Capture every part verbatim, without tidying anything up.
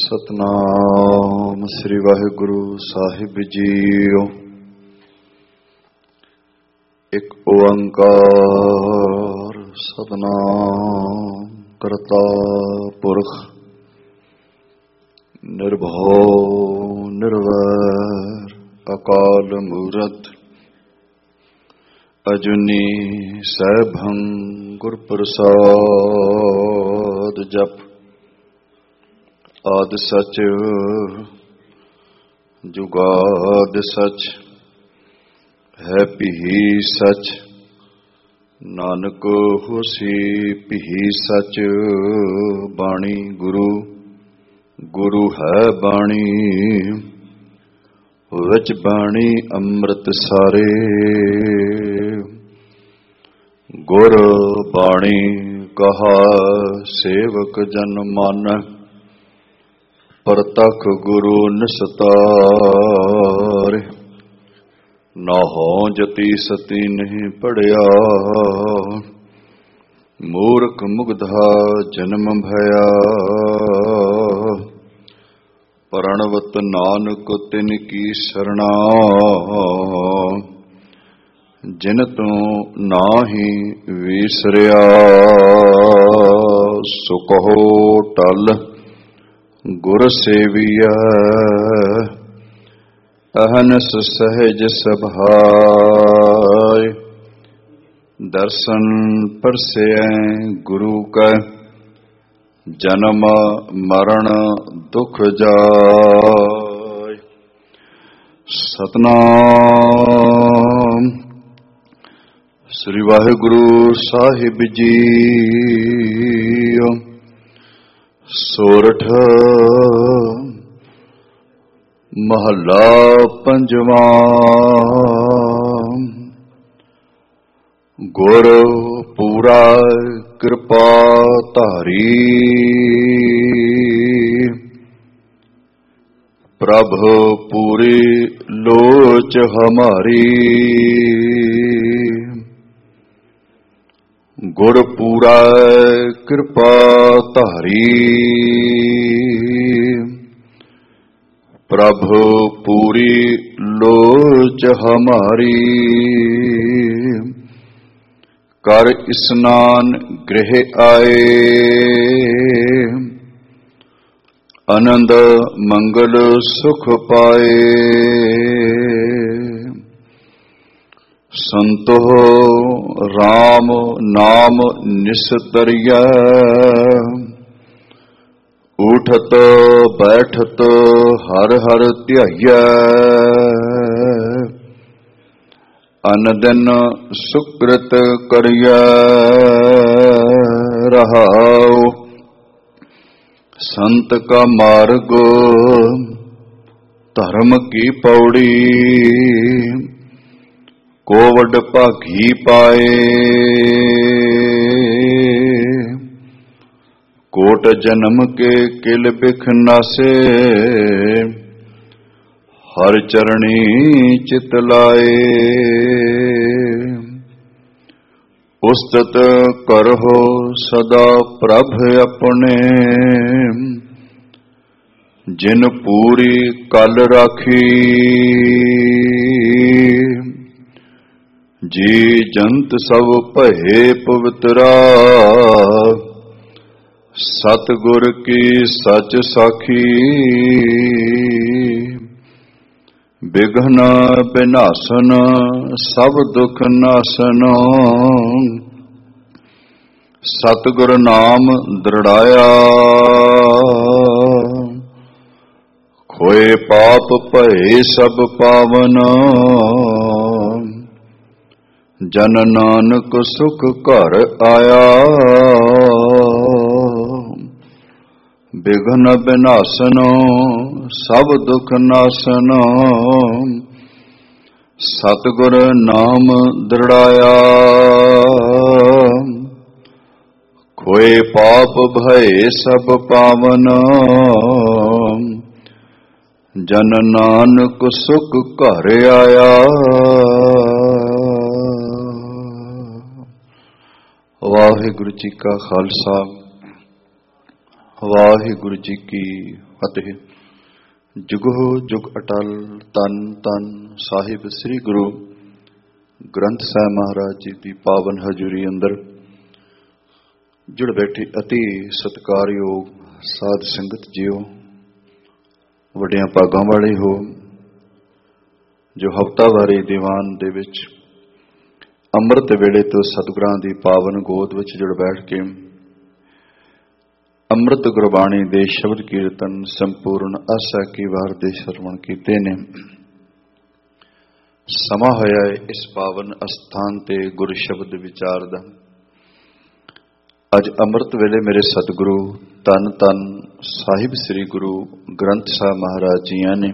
ਸਤਨਾਮ ਸ੍ਰੀ ਵਾਹਿਗੁਰੂ ਸਾਹਿਬ JIO. ਇੱਕ ਓੰਕਾਰ ਸਤਨਾਮ ਕਰਤਾ ਪੁਰਖ ਨਿਰਭਉ ਨਿਰਵੈਰ ਅਕਾਲ ਮੂਰਤ ਅਜੂਨੀ ਸੈਭੰ ਗੁਰ ਪ੍ਰਸਾਦ। ਜਪ ਆਦਿ ਸਚ ਜੁਗਾਦ ਸਚ ਹੈ ਭੀ ਸਚ ਨਾਨਕ ਹੋਸੀ ਭੀ ਸਚ। ਬਾਣੀ ਗੁਰੂ ਗੁਰੂ ਹੈ ਬਾਣੀ ਵਿੱਚ ਬਾਣੀ ਅੰਮ੍ਰਿਤ ਸਾਰੇ। ਗੁਰ ਬਾਣੀ ਕਹਾ ਸੇਵਕ ਜਨ ਮਨ ਪ੍ਰਤਖ ਗੁਰੂ ਨਿਸਤਾਰੇ। ਨਾ ਹੋ ਜਤੀ ਸਤੀ ਨਹੀਂ ਪੜਿਆ ਮੂਰਖ ਮੁਗਧਾ ਜਨਮ ਭਇਆ। ਪ੍ਰਣਵਤ ਨਾਨਕ ਤਿਨ ਕੀ ਸਰਣਾ ਜਿਨ ਤੂੰ ਨਾਹੀ ਵਿਸਰਿਆ। ਸੋ ਕਹੋ ਟਲ ਗੁਰ ਸੇਵੀਐ ਅਹਨਸ ਸਹਿਜ ਸਭਾਇ। ਦਰਸ਼ਨ ਪਰਸੈ ਗੁਰੂ ਕੈ ਜਨਮ ਮਰਨ ਦੁਖ ਜਾਇ। ਸਤਨਾਮ ਸ੍ਰੀ ਵਾਹਿਗੁਰੂ ਸਾਹਿਬ ਜੀਓ। ਸੋਰਠ ਮਹੱਲਾ ਪੰਜਵਾਂ। ਗੁਰ ਪੂਰਾ ਕਿਰਪਾ ਧਾਰੀ ਪ੍ਰਭ ਪੂਰੀ ਲੋਚ ਹਮਾਰੀ। ਗੁਰ ਪੂਰਾ ਕਿਰਪਾ ਧਾਰੀ ਪ੍ਰਭ ਪੂਰੀ ਲੋਚ ਹਮਾਰੀ। ਕਰ ਇਸਨਾਨ ਗ੍ਰਹਿ ਆਏ ਆਨੰਦ ਮੰਗਲ ਸੁਖ ਪਾਏ। ਸੰਤੋ ਰਾਮ ਨਾਮ ਨਿਸਤਰਿਆ ਉਠਤ ਬੈਠਤ ਹਰ ਹਰ ਧਿਆਈਐ। ਅਨਦਨ ਸੁਕ੍ਰਿਤ ਕਰਿਐ ਰਹਾਉ। ਸੰਤ ਕਾ ਮਾਰਗ ਧਰਮ ਕੀ ਪੌੜੀ ਕੋਵਡ ਭਾਗੀ ਪਾਏ। ਕੋਟ ਜਨਮ ਕੇ ਕਿਲ ਬਿਖ ਨਾਸੇ ਹਰ ਚਰਣੀ ਚਿਤ ਲਾਏ। ਉਸਤਤ ਕਰਹੁ ਸਦਾ ਪ੍ਰਭ ਆਪਣੇ ਜਿਨ ਪੂਰੀ ਕਲ ਰਾਖੀ। ਜੀ ਜੰਤ ਸਭ ਭਏ ਪਵਿੱਤਰਾ ਸਤਿਗੁਰ ਕੀ ਸਚ ਸਾਖੀ। ਬਿਘਨ ਬਿਨਾਸਨ ਸਭ ਦੁਖ ਨਾਸਨ ਸਤਿਗੁਰ ਨਾਮ ਦ੍ਰਿੜਾਇਆ। ਖੋਏ ਪਾਪ ਭਏ ਸਭ ਪਾਵਨ ਜਨ ਨਾਨਕ ਸੁਖ ਘਰ ਆਇਆ। ਬਿਘਨ ਬਿਨਾਸਨ ਸਭ ਦੁਖ ਨਾਸਨ ਸਤਿਗੁਰ ਨਾਮ ਦ੍ਰਿੜਾਇਆ। ਖੋਏ ਪਾਪ ਭਏ ਸਭ ਪਾਵਨ ਜਨ ਨਾਨਕ ਸੁਖ ਘਰ ਆਇਆ। ਵਾਹਿਗੁਰੂ ਜੀ ਕਾ ਖਾਲਸਾ ਵਾਹਿਗੁਰੂ ਜੀ ਕੀ ਫਤਿਹ। ਜੁਗੋ ਜੁਗ ਅਟਲ ਤਨ ਤਨ ਸਾਹਿਬ ਸ੍ਰੀ ਗੁਰੂ ਗ੍ਰੰਥ ਸਾਹਿਬ ਮਹਾਰਾਜ ਜੀ ਦੀ ਪਾਵਨ ਹਜ਼ੂਰੀ ਅੰਦਰ ਜੁੜ ਬੈਠੇ ਅਤੀ ਸਤਿਕਾਰਯੋਗ ਸਾਧ ਸੰਗਤ ਜੀਓ, ਵੱਡਿਆਂ ਭਾਗਾਂ ਵਾਲੇ ਹੋ ਜੋ ਹਫ਼ਤਾਵਾਰੀ ਦੀਵਾਨ ਦੇ ਵਿੱਚ ਅੰਮ੍ਰਿਤ ਵੇਲੇ ਤੋਂ ਸਤਿਗੁਰਾਂ ਦੀ ਪਾਵਨ ਗੋਦ ਵਿੱਚ ਜੁੜ ਬੈਠ ਕੇ ਅੰਮ੍ਰਿਤ ਗੁਰਬਾਣੀ ਦੇ ਸ਼ਬਦ ਕੀਰਤਨ ਸੰਪੂਰਨ ਆਸਾ ਕੀ ਵਾਰ ਦੇ ਸਰਵਣ ਕੀਤੇ ਨੇ। ਸਮਾਂ ਹੋਇਆ ਹੈ ਇਸ ਪਾਵਨ ਅਸਥਾਨ ਤੇ ਗੁਰ ਸ਼ਬਦ ਵਿਚਾਰ ਦਾ। ਅੱਜ ਅੰਮ੍ਰਿਤ ਵੇਲੇ ਮੇਰੇ ਸਤਿਗੁਰੂ ਧੰਨ ਧੰਨ ਸਾਹਿਬ ਸ੍ਰੀ ਗੁਰੂ ਗ੍ਰੰਥ ਸਾਹਿਬ ਮਹਾਰਾਜ ਜੀਆਂ ਨੇ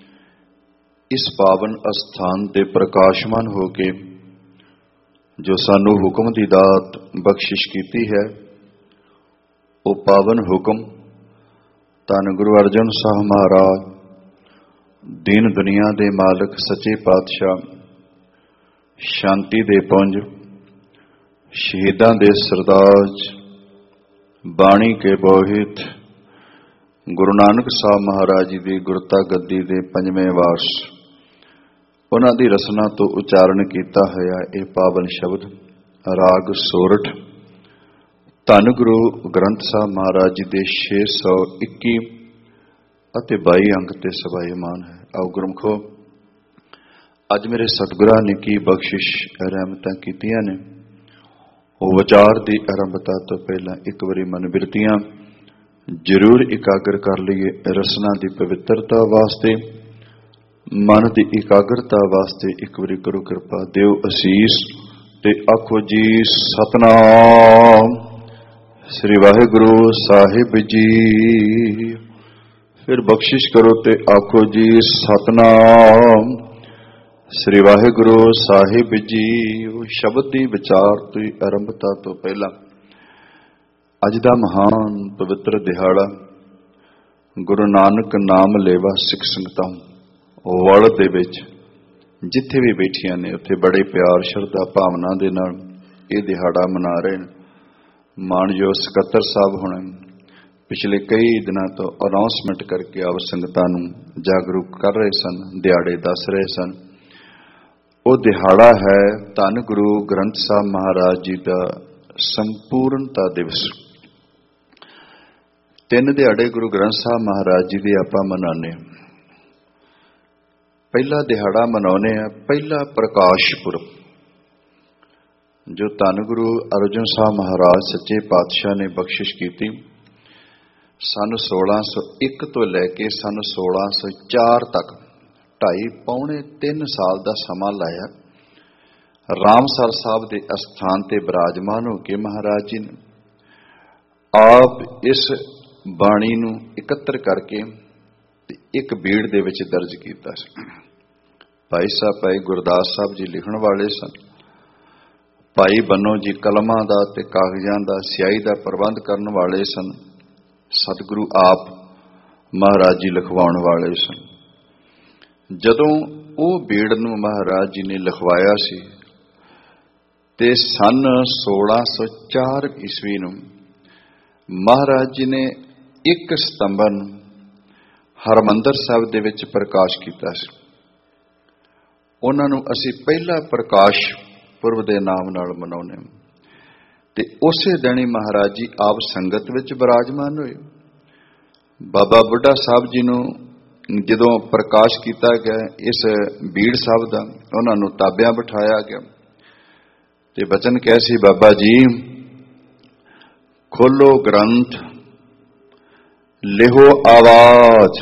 ਇਸ ਪਾਵਨ ਅਸਥਾਨ ਦੇ ਪ੍ਰਕਾਸ਼ਮਾਨ ਹੋ ਕੇ ਜੋ ਸਾਨੂੰ ਹੁਕਮ ਦੀ ਦਾਤ ਬਖਸ਼ਿਸ਼ ਕੀਤੀ ਹੈ, ਉਹ ਪਾਵਨ ਹੁਕਮ ਧੰਨ ਗੁਰੂ ਅਰਜਨ ਸਾਹਿਬ ਮਹਾਰਾਜ ਦੀਨ ਦੁਨੀਆ ਦੇ ਮਾਲਕ ਸੱਚੇ ਪਾਤਸ਼ਾਹ, ਸ਼ਾਂਤੀ ਦੇ ਪੁੰਜ, ਸ਼ਹੀਦਾਂ ਦੇ ਸਰਤਾਜ, ਬਾਣੀ ਕੇ ਬੋਹਿਤ ਗੁਰੂ ਨਾਨਕ ਸਾਹਿਬ ਮਹਾਰਾਜ ਜੀ ਦੀ ਗੁਰਤਾ ਗੱਦੀ ਦੇ ਪੰਜਵੇਂ ਵਾਰਸ, ਉਹਨਾਂ ਦੀ ਰਸਨਾ ਤੋਂ ਉਚਾਰਨ ਕੀਤਾ ਹੋਇਆ ਇਹ ਪਾਵਨ ਸ਼ਬਦ ਰਾਗ ਸੋਰਠ ਧੰਨ ਗੁਰੂ ਗ੍ਰੰਥ ਸਾਹਿਬ ਮਹਾਰਾਜ ਜੀ ਦੇ ਛੇ ਸੌ ਇੱਕੀ ਅਤੇ ਬਾਈ ਅੰਕ ਤੇ ਸਭਾਏਮਾਨ ਹੈ। ਆਓ ਗੁਰਮਖੋ, ਅੱਜ ਮੇਰੇ ਸਤਿਗੁਰਾਂ ਨੇ ਕੀ ਬਖਸ਼ਿਸ਼ ਰਹਿਮਤਾਂ ਕੀਤੀਆਂ ਨੇ, ਉਹ ਵਿਚਾਰ ਦੀ ਆਰੰਭਤਾ ਤੋਂ ਪਹਿਲਾਂ ਇੱਕ ਵਾਰੀ ਮਨ ਬਿਰਤੀਆਂ ਜ਼ਰੂਰ ਇਕਾਗਰ ਕਰ ਲਈਏ। ਰਸਨਾ ਦੀ ਪਵਿੱਤਰਤਾ ਵਾਸਤੇ, ਮਨ ਦੀ ਇਕਾਗਰਤਾ ਵਾਸਤੇ ਇੱਕ ਵਾਰੀ ਕਰੋ ਕਿਰਪਾ, ਦਿਓ ਅਸੀਸ ਤੇ ਆਖੋ ਜੀ ਸਤਨਾਮ ਸ੍ਰੀ ਵਾਹਿਗੁਰੂ ਸਾਹਿਬ ਜੀ। ਫਿਰ ਬਖਸ਼ਿਸ਼ ਕਰੋ ਤੇ ਆਖੋ ਜੀ ਸਤਨਾਮ ਸ੍ਰੀ ਵਾਹਿਗੁਰੂ ਸਾਹਿਬ ਜੀ। ਉਹ ਸ਼ਬਦ ਦੀ ਵਿਚਾਰ ਤੋਂ ਆਰੰਭਤਾ ਤੋਂ ਪਹਿਲਾਂ ਅੱਜ ਦਾ ਮਹਾਨ ਪਵਿੱਤਰ ਦਿਹਾੜਾ ਗੁਰੂ ਨਾਨਕ ਨਾਮ ਲੇਵਾ ਸਿੱਖ ਸੰਗਤਾਂ ਵਲ ਦੇ ਵਿੱਚ ਜਿੱਥੇ ਵੀ ਬੈਠੀਆਂ ਨੇ ਉੱਥੇ ਬੜੇ ਪਿਆਰ ਸ਼ਰਧਾ ਭਾਵਨਾ ਦੇ ਨਾਲ ਇਹ ਦਿਹਾੜਾ ਮਨਾ ਰਹੇ ਨੇ। ਮਾਨਯੋਗ ਸਕੱਤਰ ਸਾਹਿਬ ਹੁਣ ਪਿਛਲੇ ਕਈ ਦਿਨਾਂ ਤੋਂ ਅਨਾਉਂਸਮੈਂਟ ਕਰਕੇ ਆਪ ਸੰਗਤਾਂ ਨੂੰ ਜਾਗਰੂਕ ਕਰ ਰਹੇ ਸਨ, ਦਿਹਾੜੇ ਦੱਸ ਰਹੇ ਸਨ। ਉਹ ਦਿਹਾੜਾ ਹੈ ਧੰਨ ਗੁਰੂ ਗ੍ਰੰਥ ਸਾਹਿਬ ਮਹਾਰਾਜ ਜੀ ਦਾ ਸੰਪੂਰਨਤਾ ਦਿਵਸ। ਤਿੰਨ ਦਿਹਾੜੇ ਗੁਰੂ ਗ੍ਰੰਥ ਸਾਹਿਬ ਮਹਾਰਾਜ ਜੀ ਦੇ ਆਪਾਂ ਮਨਾਉਂਦੇ ਹਾਂ। ਪਹਿਲਾ ਦਿਹਾੜਾ ਮਨਾਉਂਦੇ ਆ ਪਹਿਲਾ ਪ੍ਰਕਾਸ਼ ਪੁਰਬ, ਜੋ ਧੰਨ ਗੁਰੂ ਅਰਜਨ ਸਾਹਿਬ ਮਹਾਰਾਜ ਸੱਚੇ ਪਾਤਸ਼ਾਹ ਨੇ ਬਖਸ਼ਿਸ਼ ਕੀਤੀ। ਸਨ ਸੋਲਾਂ ਸੌ ਇੱਕ ਤੋਂ ਲੈ ਕੇ ਸਨ ਸੋਲਾਂ ਸੌ ਚਾਰ ਤੱਕ ਢਾਈ ਪੌਣੇ ਤਿੰਨ ਸਾਲ ਦਾ ਸਮਾਂ ਲਾਇਆ। ਰਾਮਸਰ ਸਾਹਿਬ ਦੇ ਅਸਥਾਨ ਤੇ ਬਿਰਾਜਮਾਨ ਹੋ ਕੇ ਮਹਾਰਾਜ ਜੀ ਨੇ ਆਪ ਇਸ ਬਾਣੀ ਨੂੰ ਇਕੱਤਰ ਕਰਕੇ ਇੱਕ ਬੀੜ ਦੇ ਵਿੱਚ ਦਰਜ ਕੀਤਾ ਸੀ। ਭਾਈ ਸਾਹਿਬ ਭਾਈ ਗੁਰਦਾਸ ਸਾਹਿਬ ਜੀ ਲਿਖਣ ਵਾਲੇ ਸਨ। ਭਾਈ ਬੰਨੋ ਜੀ ਕਲਮਾਂ ਦਾ ਤੇ ਕਾਗਜ਼ਾਂ ਦਾ ਸਿਆਹੀ ਦਾ ਪ੍ਰਬੰਧ ਕਰਨ ਵਾਲੇ ਸਨ। ਸਤਿਗੁਰੂ ਆਪ ਮਹਾਰਾਜ ਜੀ ਲਿਖਵਾਉਣ ਵਾਲੇ ਸਨ। ਜਦੋਂ ਉਹ ਬੀੜ ਨੂੰ ਮਹਾਰਾਜ ਜੀ ਨੇ ਲਿਖਵਾਇਆ ਸੀ ਤੇ ਸਨ ਸੋਲਾਂ ਸੌ ਚਾਰ ਈਸਵੀ ਨੂੰ ਮਹਾਰਾਜ ਜੀ ਨੇ ਇੱਕ ਸਤੰਬਰ ਨੂੰ ਹਰਿਮੰਦਰ ਸਾਹਿਬ ਦੇ ਵਿੱਚ ਪ੍ਰਕਾਸ਼ ਕੀਤਾ ਸੀ। ਉਹਨਾਂ ਨੂੰ ਅਸੀਂ ਪਹਿਲਾ ਪ੍ਰਕਾਸ਼ ਪੁਰਬ ਦੇ ਨਾਮ ਨਾਲ ਮਨਾਉਂਦੇ ਹਾਂ। ਤੇ ਉਸੇ ਦਿਨ ਹੀ ਮਹਾਰਾਜ ਜੀ ਆਪ ਸੰਗਤ ਵਿੱਚ ਬਿਰਾਜਮਾਨ ਹੋਏ। ਬਾਬਾ ਬੁੱਢਾ ਸਾਹਿਬ ਜੀ ਨੂੰ ਜਦੋਂ ਪ੍ਰਕਾਸ਼ ਕੀਤਾ ਗਿਆ ਇਸ ਬੀੜ ਸਾਹਿਬ ਦਾ, ਉਹਨਾਂ ਨੂੰ ਤਾਬਿਆਂ ਬਿਠਾਇਆ ਗਿਆ ਤੇ ਬਚਨ ਕਿਹਾ ਸੀ, ਬਾਬਾ ਜੀ ਖੋਲੋ ਗ੍ਰੰਥ, ਲਿਹੋ ਆਵਾਜ਼।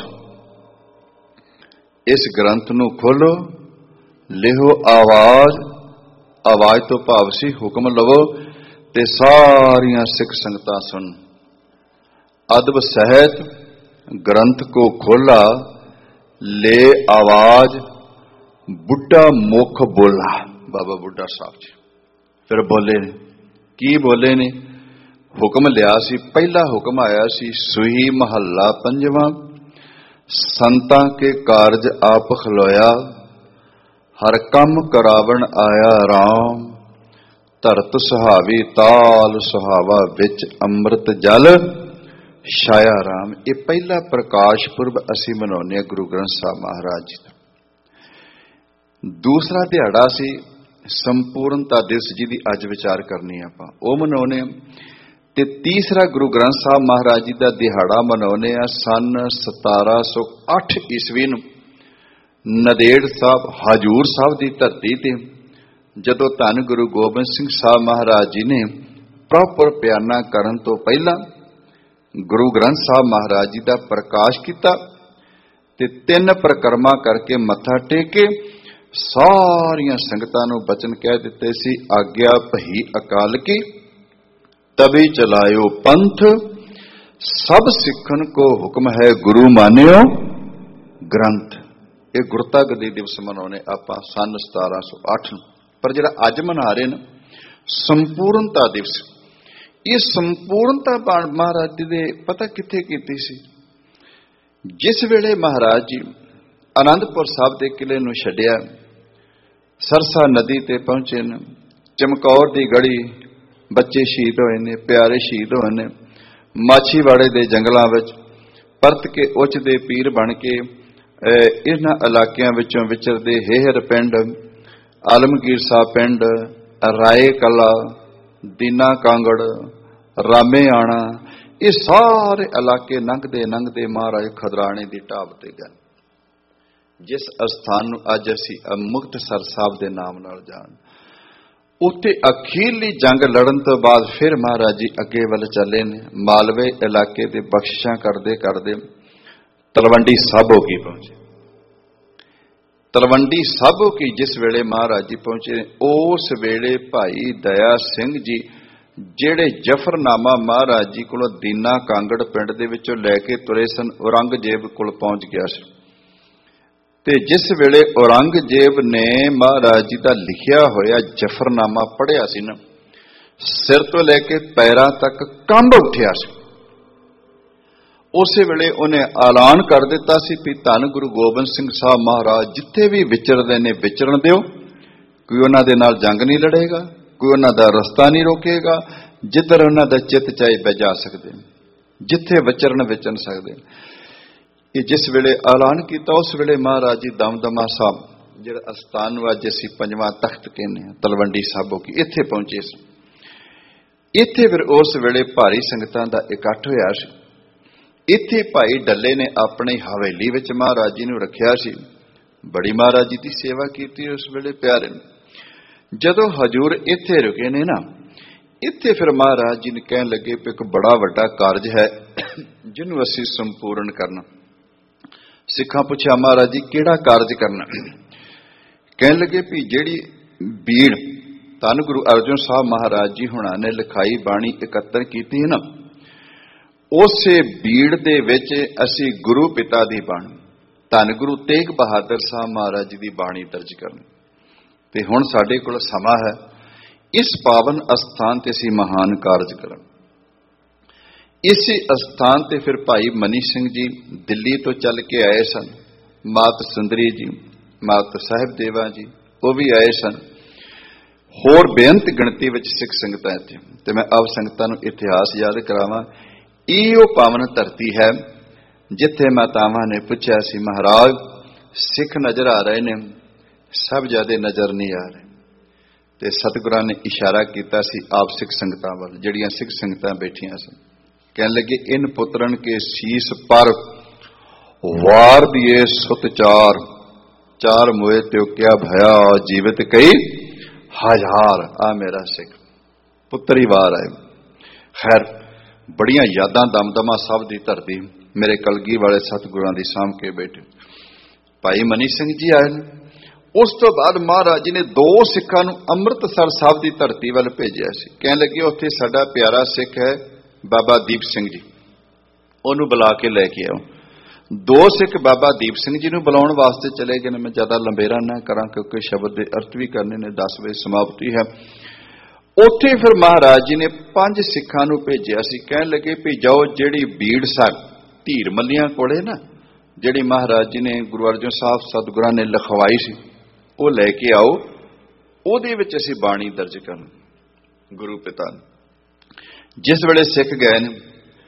ਇਸ ਗ੍ਰੰਥ ਨੂੰ ਖੋਲੋ, ਲਿਹੋ ਆਵਾਜ਼। ਆਵਾਜ਼ ਤੋਂ ਭਾਵ ਸੀ ਹੁਕਮ ਲਵੋ ਤੇ ਸਾਰੀਆਂ ਸਿੱਖ ਸੰਗਤਾਂ ਸੁਣ। ਅਦਬ ਸਹਿਤ ਗ੍ਰੰਥ ਕੋ ਖੋਲਾ, ਲੈ ਆਵਾਜ਼ ਬੁੱਢਾ ਮੁਖ ਬੋਲਾ। ਬਾਬਾ ਬੁੱਢਾ ਸਾਹਿਬ ਜੀ ਫਿਰ ਬੋਲੇ ਨੇ, ਕੀ ਬੋਲੇ ਨੇ? ਹੁਕਮ ਲਿਆ ਸੀ, ਪਹਿਲਾ ਹੁਕਮ ਆਇਆ ਸੀ ਸੂਹੀ ਮਹੱਲਾ ਪੰਜਵਾਂ, ਸੰਤਾਂ ਕੇ ਕਾਰਜ ਆਪ ਖਲੋਇਆ, ਹਰ ਕੰਮ ਕਰਾਵਣ ਆਇਆ ਰਾਮ, ਧਰਤ ਸੁਹਾਵੀ ਤਾਲ ਸੁਹਾਵਾ ਵਿੱਚ ਅੰਮ੍ਰਿਤ ਜਲ, ਛਾਇਆ ਰਾਮ। ਇਹ ਪਹਿਲਾ ਪ੍ਰਕਾਸ਼ ਪੁਰਬ ਅਸੀਂ ਮਨਾਉਂਦੇ ਹਾਂ ਗੁਰੂ ਗ੍ਰੰਥ ਸਾਹਿਬ ਮਹਾਰਾਜ ਜੀ ਦਾ। ਦੂਸਰਾ ਦਿਹਾੜਾ ਸੀ ਸੰਪੂਰਨਤਾ ਦਿਵਸ, ਜਿਹਦੀ ਅੱਜ ਵਿਚਾਰ ਕਰਨੀ ਆਪਾਂ, ਉਹ ਮਨਾਉਂਦੇ ਹਾਂ। ਤੇ ਤੀਸਰਾ ਗੁਰੂ ਗ੍ਰੰਥ ਸਾਹਿਬ ਮਹਾਰਾਜ ਜੀ ਦਾ ਦਿਹਾੜਾ ਮਨਾਉਂਦੇ ਆ ਸਨ ਸਤਾਰਾਂ ਸੌ ਅੱਠ ਈਸਵੀ ਨੂੰ ਨੰਦੇੜ ਸਾਹਿਬ ਹਜੂਰ ਸਾਹਿਬ ਦੀ ਧਰਤੀ ਤੇ, ਜਦੋਂ ਧੰਨ ਗੁਰੂ ਗੋਬਿੰਦ ਸਿੰਘ ਸਾਹਿਬ ਮਹਾਰਾਜ ਜੀ ਨੇ ਪ੍ਰੋਪਰ ਪਿਆਨਾ ਕਰਨ ਤੋਂ ਪਹਿਲਾਂ ਗੁਰੂ ਗ੍ਰੰਥ ਸਾਹਿਬ ਮਹਾਰਾਜ ਜੀ ਦਾ ਪ੍ਰਕਾਸ਼ ਕੀਤਾ ਤੇ ਤਿੰਨ ਪ੍ਰਕਰਮਾ ਕਰਕੇ ਮੱਥਾ ਟੇਕੇ ਸਾਰੀਆਂ ਸੰਗਤਾਂ ਨੂੰ ਬਚਨ ਕਹਿ ਦਿੱਤੇ ਸੀ, ਆਗਿਆ ਭਈ ਅਕਾਲ ਕੀ ਤਬੀ ਚਲਾਇਓ ਪੰਥ, ਸਭ ਸਿੱਖਣ ਕੋ ਹੁਕਮ ਹੈ ਗੁਰੂ ਮਾਨਿਓ ਗ੍ਰੰਥ। ਇਹ ਗੁਰਤਾ ਗੱਦੀ ਦਿਵਸ ਮਨਾਉਣੇ ਆਪਾਂ ਸਨ ਸਤਾਰਾਂ ਸੌ ਅੱਠ ਨੂੰ। ਪਰ ਜਿਹੜਾ ਅੱਜ ਮਨਾ ਰਹੇ ਨੇ ਸੰਪੂਰਨਤਾ ਦਿਵਸ, ਇਹ ਸੰਪੂਰਨਤਾ ਮਹਾਰਾਜ ਜੀ ਦੇ ਪਤਾ ਕਿੱਥੇ ਕੀਤੀ ਸੀ? ਜਿਸ ਵੇਲੇ ਮਹਾਰਾਜ ਜੀ ਆਨੰਦਪੁਰ ਸਾਹਿਬ ਦੇ ਕਿਲੇ ਨੂੰ ਛੱਡਿਆ, ਸਰਸਾ ਨਦੀ ਤੇ ਪਹੁੰਚੇ ਨੇ, ਚਮਕੌਰ ਦੀ ਗੜੀ ਬੱਚੇ ਸ਼ਹੀਦ ਹੋਏ ਨੇ, ਪਿਆਰੇ ਸ਼ਹੀਦ ਹੋਏ ਨੇ, ਮਾਛੀਵਾੜੇ ਦੇ ਜੰਗਲਾਂ ਵਿੱਚ ਪਰਤ ਕੇ ਉੱਚ ਦੇ ਪੀਰ ਬਣ ਕੇ ਇਹਨਾਂ ਇਲਾਕਿਆਂ ਵਿੱਚੋਂ ਵਿਚਰਦੇ ਹੇਹਰ ਪਿੰਡ, ਆਲਮਗੀਰ ਸਾਹਿਬ ਪਿੰਡ, ਰਾਏ ਕਲਾ, ਦੀਨਾ ਕਾਂਗੜ, ਰਾਮੇ ਆਣਾ, ਇਹ ਸਾਰੇ ਇਲਾਕੇ ਲੰਘਦੇ ਲੰਘਦੇ ਮਹਾਰਾਜ ਖਦਰਾਣੇ ਦੀ ਢਾਬ ਤੇ ਗਏ, ਜਿਸ ਅਸਥਾਨ ਨੂੰ ਅੱਜ ਅਸੀਂ ਮੁਕਤਸਰ ਸਾਹਿਬ ਦੇ ਨਾਮ ਨਾਲ ਜਾਣ। ਉੱਥੇ ਅਖੀਰਲੀ ਜੰਗ ਲੜਨ ਤੋਂ ਬਾਅਦ ਫਿਰ ਮਹਾਰਾਜ ਜੀ ਅੱਗੇ ਵੱਲ ਚੱਲੇ ਨੇ, ਮਾਲਵੇ ਇਲਾਕੇ ਦੇ ਬਖਸ਼ਿਸ਼ਾਂ ਕਰਦੇ ਕਰਦੇ ਤਲਵੰਡੀ ਸਾਬੋ ਕੀ ਪਹੁੰਚੇ। ਤਲਵੰਡੀ ਸਾਬੋ ਕੀ ਜਿਸ ਵੇਲੇ ਮਹਾਰਾਜ ਜੀ ਪਹੁੰਚੇ, ਉਸ ਵੇਲੇ ਭਾਈ ਦਇਆ ਸਿੰਘ ਜੀ, ਜਿਹੜੇ ਜਫਰਨਾਮਾ ਮਹਾਰਾਜ ਜੀ ਕੋਲੋਂ ਦੀਨਾ ਕਾਂਗੜ ਪਿੰਡ ਦੇ ਵਿੱਚੋਂ ਲੈ ਕੇ ਤੁਰੇ ਸਨ, ਔਰੰਗਜ਼ੇਬ ਕੋਲ ਪਹੁੰਚ ਗਿਆ ਸੀ। ਤੇ ਜਿਸ ਵੇਲੇ ਔਰੰਗਜ਼ੇਬ ਨੇ ਮਹਾਰਾਜ ਜੀ ਦਾ ਲਿਖਿਆ ਹੋਇਆ ਜਫਰਨਾਮਾ ਪੜ੍ਹਿਆ ਸੀ ਨਾ, ਸਿਰ ਤੋਂ ਲੈ ਕੇ ਪੈਰਾਂ ਤੱਕ ਕੰਬ ਉੱਠਿਆ ਸੀ। ਉਸੇ ਵੇਲੇ ਉਹਨੇ ਐਲਾਨ ਕਰ ਦਿੱਤਾ ਸੀ ਵੀ ਧੰਨ ਗੁਰੂ ਗੋਬਿੰਦ ਸਿੰਘ ਸਾਹਿਬ ਮਹਾਰਾਜ ਜਿੱਥੇ ਵੀ ਵਿਚਰਦੇ ਨੇ ਵਿਚਰਨ ਦਿਓ, ਕੋਈ ਉਹਨਾਂ ਦੇ ਨਾਲ ਜੰਗ ਨਹੀਂ ਲੜੇਗਾ, ਕੋਈ ਉਹਨਾਂ ਦਾ ਰਸਤਾ ਨਹੀਂ ਰੋਕੇਗਾ, ਜਿੱਧਰ ਉਹਨਾਂ ਦਾ ਚਿੱਤ ਚਾਹੇ ਬਹਿ ਜਾ ਸਕਦੇ, ਜਿੱਥੇ ਵਿਚਰਨ ਵਿਚਰਨ ਸਕਦੇ। ਇਹ ਜਿਸ ਵੇਲੇ ਐਲਾਨ ਕੀਤਾ, ਉਸ ਵੇਲੇ ਮਹਾਰਾਜ ਜੀ ਦਮਦਮਾ ਸਾਹਿਬ, ਜਿਹੜਾ ਅਸਥਾਨ ਨੂੰ ਅੱਜ ਅਸੀਂ ਪੰਜਵਾਂ ਤਖਤ ਕਹਿੰਦੇ ਹਾਂ, ਤਲਵੰਡੀ ਸਾਬੋ ਕੀ, ਇੱਥੇ ਪਹੁੰਚੇ ਸੀ। ਇੱਥੇ ਫਿਰ ਉਸ ਵੇਲੇ ਭਾਰੀ ਸੰਗਤਾਂ ਦਾ ਇਕੱਠ ਹੋਇਆ ਸੀ। ਇੱਥੇ ਭਾਈ ਡੱਲੇ ਨੇ ਆਪਣੀ ਹਵੇਲੀ ਵਿੱਚ ਮਹਾਰਾਜ ਜੀ ਨੂੰ ਰੱਖਿਆ ਸੀ, ਬੜੀ ਮਹਾਰਾਜ ਜੀ ਦੀ ਸੇਵਾ ਕੀਤੀ ਉਸ ਵੇਲੇ ਪਿਆਰੇ ਨੇ। ਜਦੋਂ ਹਜੂਰ ਇੱਥੇ ਰੁਕੇ ਨੇ ਨਾ, ਇੱਥੇ ਫਿਰ ਮਹਾਰਾਜ ਜੀ ਨੇ ਕਹਿਣ ਲੱਗੇ ਵੀ ਇੱਕ ਬੜਾ ਵੱਡਾ ਕਾਰਜ ਹੈ ਜਿਹਨੂੰ ਅਸੀਂ ਸੰਪੂਰਨ ਕਰਨਾ। ਸਿੱਖਾਂ ਪੁੱਛਿਆ, ਮਹਾਰਾਜ ਜੀ ਕਿਹੜਾ ਕਾਰਜ ਕਰਨਾ? ਕਹਿਣ ਲੱਗੇ ਵੀ ਜਿਹੜੀ ਬੀੜ ਧੰਨ ਗੁਰੂ ਅਰਜਨ ਸਾਹਿਬ ਮਹਾਰਾਜ ਜੀ ਹੁਣਾਂ ਨੇ ਲਿਖਾਈ ਬਾਣੀ ਇਕੱਤਰ ਕੀਤੀ ਹੈ ਨਾ, ਉਸੇ ਬੀੜ ਦੇ ਵਿੱਚ ਅਸੀਂ ਗੁਰੂ ਪਿਤਾ ਦੀ ਬਾਣੀ ਧੰਨ ਗੁਰੂ ਤੇਗ ਬਹਾਦਰ ਸਾਹਿਬ ਮਹਾਰਾਜ ਜੀ ਦੀ ਬਾਣੀ ਦਰਜ ਕਰਨੀ। ਤੇ ਹੁਣ ਸਾਡੇ ਕੋਲ ਸਮਾਂ ਹੈ, ਇਸ ਪਾਵਨ ਅਸਥਾਨ ਤੇ ਅਸੀਂ ਮਹਾਨ ਕਾਰਜ ਕਰਾਂ। ਇਸੇ ਅਸਥਾਨ ਤੇ ਫਿਰ ਭਾਈ ਮਨੀ ਸਿੰਘ ਜੀ ਦਿੱਲੀ ਤੋਂ ਚੱਲ ਕੇ ਆਏ ਸਨ, ਮਾਤ ਸੁੰਦਰੀ ਜੀ, ਮਾਤ ਸਾਹਿਬ ਦੇਵਾ ਜੀ, ਉਹ ਵੀ ਆਏ ਸਨ, ਹੋਰ ਬੇਅੰਤ ਗਿਣਤੀ ਵਿੱਚ ਸਿੱਖ ਸੰਗਤਾਂ ਇੱਥੇ। ਤੇ ਮੈਂ ਆਪ ਸੰਗਤਾਂ ਨੂੰ ਇਤਿਹਾਸ ਯਾਦ ਕਰਾਵਾਂ, ਇਹ ਉਹ ਪਾਵਨ ਧਰਤੀ ਹੈ ਜਿੱਥੇ ਮਾਤਾਵਾਂ ਨੇ ਪੁੱਛਿਆ ਸੀ, ਮਹਾਰਾਜ ਸਿੱਖ ਨਜ਼ਰ ਆ ਰਹੇ ਨੇ, ਸਭ ਜਿਆਦੇ ਨਜ਼ਰ ਨਹੀਂ ਆ ਰਹੇ। ਤੇ ਸਤਿਗੁਰਾਂ ਨੇ ਇਸ਼ਾਰਾ ਕੀਤਾ ਸੀ ਆਪ ਸਿੱਖ ਸੰਗਤਾਂ ਵੱਲ, ਜਿਹੜੀਆਂ ਸਿੱਖ ਸੰਗਤਾਂ ਬੈਠੀਆਂ ਸਨ। ਕਹਿਣ ਲੱਗੇ, ਇਨ ਪੁੱਤਰਨ ਕੇ ਸੀਸ ਪਰ ਵਾਰ ਦੀਏ ਸੁਤ ਚਾਰ, ਚਾਰ ਮੋਏ ਤਿਉ ਕਿਆ ਭਇਆ ਜੀਵਤ ਕਈ ਹਜ਼ਾਰ। ਆ ਮੇਰਾ ਸਿੱਖ ਪੁੱਤਰ ਹੀ ਵਾਰ ਆਏ। ਖੈਰ ਬੜੀਆਂ ਯਾਦਾਂ ਦਮਦਮਾ ਸਾਹਿਬ ਦੀ ਧਰਤੀ, ਮੇਰੇ ਕਲਗੀ ਵਾਲੇ ਸਤਿਗੁਰਾਂ ਦੀ ਸਾਂਭ ਕੇ ਬੈਠੇ। ਭਾਈ ਮਨੀ ਸਿੰਘ ਜੀ ਆਏ ਨੇ। ਉਸ ਤੋਂ ਬਾਅਦ ਮਹਾਰਾਜ ਜੀ ਨੇ ਦੋ ਸਿੱਖਾਂ ਨੂੰ ਅੰਮ੍ਰਿਤਸਰ ਸਾਹਿਬ ਦੀ ਧਰਤੀ ਵੱਲ ਭੇਜਿਆ ਸੀ। ਕਹਿਣ ਲੱਗੇ, ਉੱਥੇ ਸਾਡਾ ਪਿਆਰਾ ਸਿੱਖ ਹੈ ਬਾਬਾ ਦੀਪ ਸਿੰਘ ਜੀ, ਉਹਨੂੰ ਬੁਲਾ ਕੇ ਲੈ ਕੇ ਆਓ। ਦੋ ਸਿੱਖ ਬਾਬਾ ਦੀਪ ਸਿੰਘ ਜੀ ਨੂੰ ਬੁਲਾਉਣ ਵਾਸਤੇ ਚਲੇ ਗਏ ਨੇ। ਮੈਂ ਜ਼ਿਆਦਾ ਲੰਬੇਰਾ ਨਾ ਕਰਾਂ ਕਿਉਂਕਿ ਸ਼ਬਦ ਦੇ ਅਰਥ ਵੀ ਕਰਨੇ ਨੇ, ਦਸ ਵਜੇ ਸਮਾਪਤੀ ਹੈ। ਉੱਥੇ ਫਿਰ ਮਹਾਰਾਜ ਜੀ ਨੇ ਪੰਜ ਸਿੱਖਾਂ ਨੂੰ ਭੇਜਿਆ ਸੀ। ਕਹਿਣ ਲੱਗੇ ਵੀ ਜਾਓ, ਜਿਹੜੀ ਬੀੜ ਸਾਹਿਬ ਧੀਰ ਮੱਲੀਆਂ ਕੋਲੇ ਨਾ, ਜਿਹੜੀ ਮਹਾਰਾਜ ਜੀ ਨੇ ਗੁਰੂ ਅਰਜਨ ਸਾਹਿਬ ਸਤਿਗੁਰਾਂ ਨੇ ਲਿਖਵਾਈ ਸੀ, ਉਹ ਲੈ ਕੇ ਆਓ। ਉਹਦੇ ਵਿੱਚ ਅਸੀਂ ਬਾਣੀ ਦਰਜ ਕਰਨ ਗੁਰੂ ਪਿਤਾ ਨੂੰ। ਜਿਸ ਵੇਲੇ ਸਿੱਖ ਗਏ ਨੇ,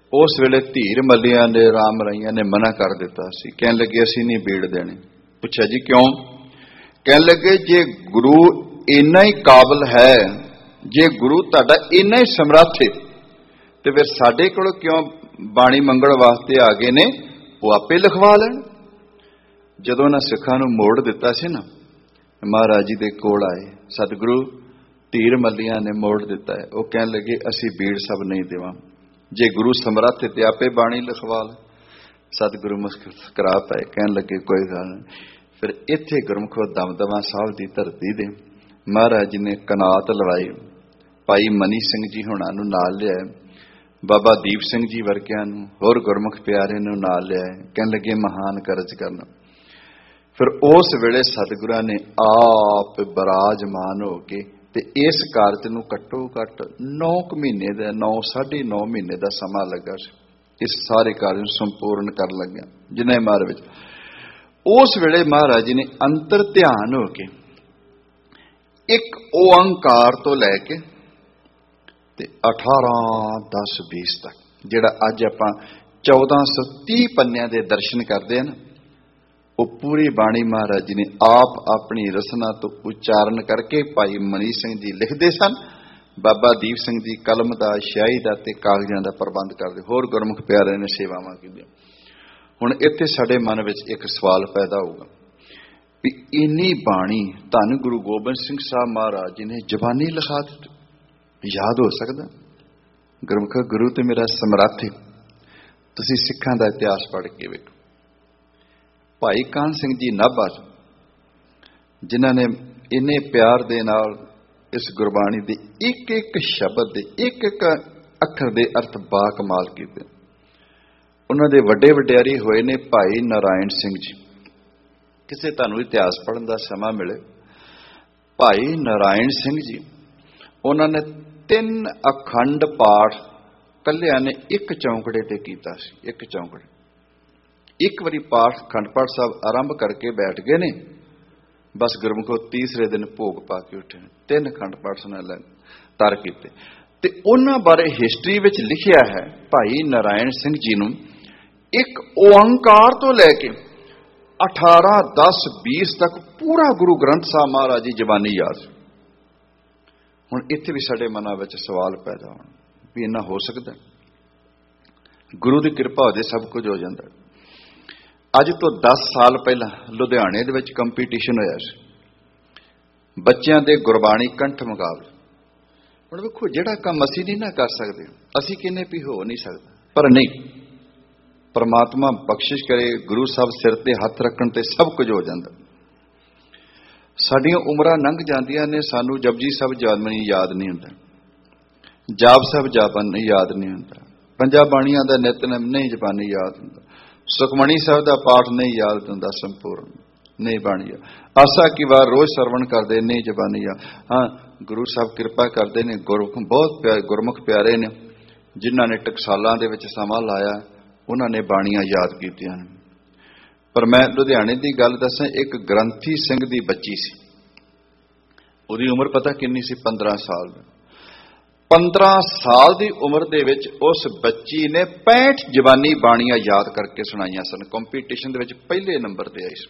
उस वेले धीर मलिया ने राम राइया ने मना कर दिता सी। कहन लगे असीं नहीं बीड़ देने। पुछया जी क्यों? कहन लगे जे गुरु इन्ना ही काबिल है, जे गुरु तुहाडा इन्ना ही समर्थ है, तो फिर साडे कोल क्यों बाणी मंगण वास्ते आ गए ने? वो आपे लिखवा लैण। जदों उन्हां सिखां नूं मोड़ दिता सी ना, महाराज जी दे कोल आए सतगुरु, धीर मलिया ने मोड़ दिता है। वो कहन लगे असीं बीड़ सब नहीं देवां, जे गुरु समर्थ ते आपे बाणी लिखवा ले। सतगुरु मुस्कुरा पाए, कहन लगे कोई गल नहीं। फिर इत्थे गुरमुखो दमदमा साहब की धरती दे महाराज जी ने कनात लड़ाई। भाई मनी सिंह जी हुणां नूं नाल लिया, बाबा दीप सिंह जी वर्गियां नूं, होर गुरमुख प्यारे नूं नाल लिया। कहन लगे महान कारज करना। फिर उस वेले सतगुरां ने आप बराजमान हो के ते इस कारज नूं घट्टो घट्ट नौ क महीने का नौ साढ़े नौ महीने का समा लगा। इस सारे कार्य संपूर्ण कर लग्या जिन्हें मार विच। उस वेले महाराज जी ने अंतर ध्यान हो के एक ओंकार तो लैके ते अठारह दस बीस तक, जिहड़ा अज आपां चौदह सौ तीह पन्नियां दे दर्शन करते हैं ना, वो पूरी बाणी महाराज जी ने आप अपनी रसना तो उच्चारण करके भाई मनी सिंह जी लिखते सन। बाबा दीप सिंह जी कलम का, स्याही का ते कागजां का प्रबंध करते। होर गुरमुख प्यारे ने सेवावां कीतियां। हुण इत्थे साडे मन विच एक सवाल पैदा होगा भी इन्नी बाणी धन गुरु गोबिंद सिंह साहब महाराज जी ने जबानी लिखा दी, याद हो सकदा? गुरमुख गुरु ते मेरा समर्थ है। तुसीं सिखां दा इतिहास पढ़ के वेखो। भाई कान सिंह जी नाभा जिन्हां ने इन्ने प्यार दे नाल इस गुरबाणी दे एक एक शब्द दे एक एक अखर दे अर्थ बा कमाल कीते। उन्हां दे वड्डे वड्यारी होए ने भाई नारायण सिंह जी। किसे तुहानूं इतिहास पढ़न दा समा मिले, भाई नारायण सिंह जी उन्होंने तीन अखंड पाठ कलिया ने एक चौंकड़े ते कीता सी। एक चौंकड़े एक बारी पाठ अखंड पाठ साहब आरंभ करके बैठ गए ने, बस गुरमुखो तीसरे दिन भोग पा के उठे। तीन अखंड पाठ सुना तर कीते ते उन्हां बारे हिस्टरी विच लिखिया है भाई नारायण सिंह जी नूं एक ओंकार तो लैके अठारह दस बीस तक पूरा गुरु ग्रंथ साहब महाराज जी जबानी याद। हुण इत्थे भी साडे मनां विच सवाल पैदा होण भी इन्ना हो सकदा? गुरु की कृपा हो जाए सब कुछ हो जाता। अज तो दस साल पहला लुधियाने दे विच कंपीटीशन होया सी बच्चों के गुरबाणी कंठ मुकाबले। हुण वेखो जिहड़ा काम असीं नहीं ना कर सकते, असीं कहने भी हो नहीं सकता, पर नहीं परमात्मा बख्शिश करे, गुरु साहब सिर ते हथ रखण ते सब कुछ हो जाता। साडियां उमरां लंघ जांदियां ने, सानू जपजी साहब जपनी याद नहीं हुंदा, जाप साहब जपनी याद नहीं हुंदा, पंजां बाणियां दा नितनेम नहीं जपानी याद हुंदा, सुखमणी साहब का पाठ नहीं याद हुंदा, संपूर्ण नहीं बाणी आसा की वार रोज सरवण करते नहीं जबानी याद। हाँ गुरु साहब कृपा करते ने, गुरमुख बहुत प्यारे गुरमुख प्यारे ने जिन्हां ने टकसालां दे विच समां लाया, उन्होंने बाणियां याद कीतियां। पर मैं लुधियाने की गल दसां, एक ग्रंथी सिंह की बच्ची सी, उहदी उम्र पता किन्नी सी? पंद्रह साल। पंद्रह साल की उम्र दे विच उस बच्ची ने पैंठ जबानी बाणियां याद करके सुनाइयां सन। कंपीटीशन दे विच पहले नंबर ते आई सी।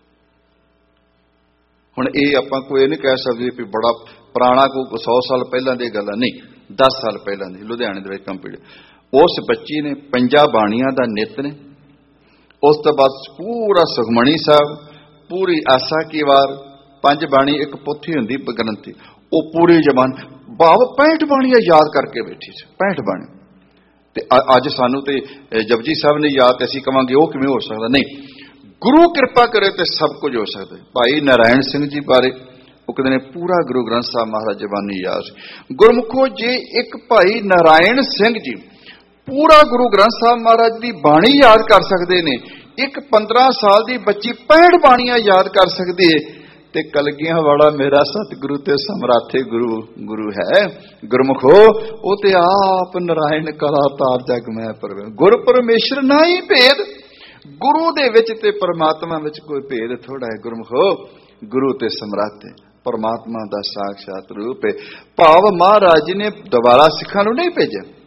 हुण ये आपां कोई नहीं कह सकते भी बड़ा पुराना कोई सौ साल पहलां दी गल नहीं, दस साल पहलां दी लुधियाने दे विच कंपीटीशन। उस बच्ची ने पंजा बाणियां दा नित ने, उस तो बाद पूरा सुखमणी साहब, पूरी आसा की वार, पंज बाणी एक पोथी हुंदी ग्रंथी, वो पूरी जबान भाव पैंठ बाणियां याद करके बैठी सी। पैंठ बाणी ते अज सानू ते जपजी साहब ने याद, असीं कहांगे वो किवें हो सकदा? नहीं, गुरु कृपा करे तो सब कुछ हो सकता। भाई नारायण सिंह जी बारे वो कहते हैं पूरा गुरु ग्रंथ साहब महाराज जबानी याद। गुरमुखो जे एक भाई नारायण सिंह जी पूरा गुरु ग्रंथ साहब महाराज की बाणी याद कर सकते हैं, एक पंद्रह साल की बच्ची पैंठ बाणियां याद कर सकती है, ते कलगियां वाला मेरा सतगुरु ते समराथे गुरु गुरु है। गुरमुखो वो ते आप नारायण कला तार जग मैं परवे। गुरु परमेश्वर ना ही भेद, गुरु दे विच ते परमात्मा विच कोई भेद थोड़ा है। गुरमुखो गुरु ते समराथे परमात्मा दा साक्षात रूप है। भाव महाराज जी ने दोबारा सिखां नूं नहीं भेजा,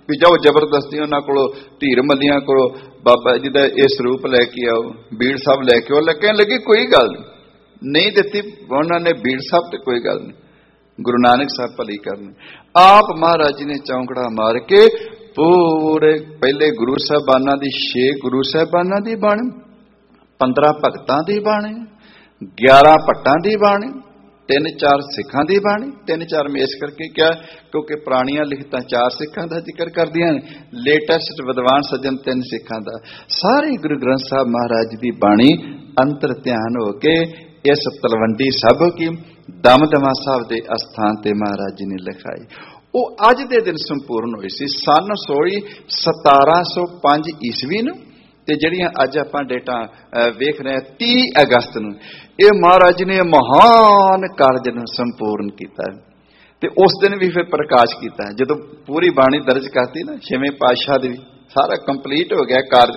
ਵੀ ਜਾਓ ਜ਼ਬਰਦਸਤੀ ਉਹਨਾਂ ਕੋਲੋਂ ਧੀਰ ਮੱਲੀਆਂ ਕੋਲੋਂ ਬਾਬਾ ਜੀ ਦਾ ਇਹ ਸਰੂਪ ਲੈ ਕੇ ਆਓ, ਬੀੜ ਸਾਹਿਬ ਲੈ ਕੇ ਆਓ। ਲੈ ਕਹਿਣ ਲੱਗੇ ਕੋਈ ਗੱਲ ਨਹੀਂ, ਨਹੀਂ ਦਿੱਤੀ ਉਹਨਾਂ ਨੇ ਬੀੜ ਸਾਹਿਬ ਤੇ ਕੋਈ ਗੱਲ ਨਹੀਂ, ਗੁਰੂ ਨਾਨਕ ਸਾਹਿਬ ਭਲੀ ਕਰਨ। ਆਪ ਮਹਾਰਾਜ ਜੀ ਨੇ ਚੌਂਕੜਾ ਮਾਰ ਕੇ ਪੂਰੇ ਪਹਿਲੇ ਗੁਰੂ ਸਾਹਿਬਾਨਾਂ ਦੀ ਛੇ ਗੁਰੂ ਸਾਹਿਬਾਨਾਂ ਦੀ ਬਾਣੀ, ਪੰਦਰਾਂ ਭਗਤਾਂ ਦੀ ਬਾਣੀ, ਗਿਆਰਾਂ ਭੱਟਾਂ ਦੀ ਬਾਣੀ, ਤਿੰਨ ਚਾਰ ਸਿੱਖਾਂ ਦੀ ਬਾਣੀ। ਤਿੰਨ ਚਾਰ ਮੈਂ ਇਸ ਕਰਕੇ ਕਿਹਾ ਕਿਉਂਕਿ ਪੁਰਾਣੀਆਂ ਲਿਖਤਾਂ ਚਾਰ ਸਿੱਖਾਂ ਦਾ ਜ਼ਿਕਰ ਕਰਦੀਆਂ ਨੇ, ਲੇਟੈਸਟ ਵਿਦਵਾਨ ਸੱਜਣ ਤਿੰਨ ਸਿੱਖਾਂ ਦਾ। ਸਾਰੇ ਗੁਰੂ ਗ੍ਰੰਥ ਸਾਹਿਬ ਮਹਾਰਾਜ ਦੀ ਬਾਣੀ ਅੰਤਰ ਧਿਆਨ ਹੋ ਕੇ ਇਸ ਤਲਵੰਡੀ ਸਾਹਿਬ ਕੀ ਦਮਦਮਾ ਸਾਹਿਬ ਦੇ ਅਸਥਾਨ ਤੇ ਮਹਾਰਾਜ ਜੀ ਨੇ ਲਿਖਾਈ। ਉਹ ਅੱਜ ਦੇ ਦਿਨ ਸੰਪੂਰਨ ਹੋਈ ਸੀ ਸਨ ਸੋਈ ਸਤਾਰਾਂ ਸੌ ਪੰਜ ਈਸਵੀ ਨੂੰ, ਤੇ ਜਿਹੜੀਆਂ ਅੱਜ ਆਪਾਂ ਡੇਟਾ ਵੇਖ ਰਹੇ ਹਾਂ ਤੀਹ ਅਗਸਤ ਨੂੰ, ਇਹ ਮਹਾਰਾਜ ਜੀ ਨੇ ਮਹਾਨ ਕਾਰਜ ਨੂੰ ਸੰਪੂਰਨ ਕੀਤਾ। ਤੇ ਉਸ ਦਿਨ ਵੀ ਫਿਰ ਪ੍ਰਕਾਸ਼ ਕੀਤਾ, ਜਦੋਂ ਪੂਰੀ ਬਾਣੀ ਦਰਜ ਕਰਤੀ ਨਾ ਛੇਵੇਂ ਪਾਤਸ਼ਾਹ ਦੀ, ਸਾਰਾ ਕੰਪਲੀਟ ਹੋ ਗਿਆ ਕਾਰਜ,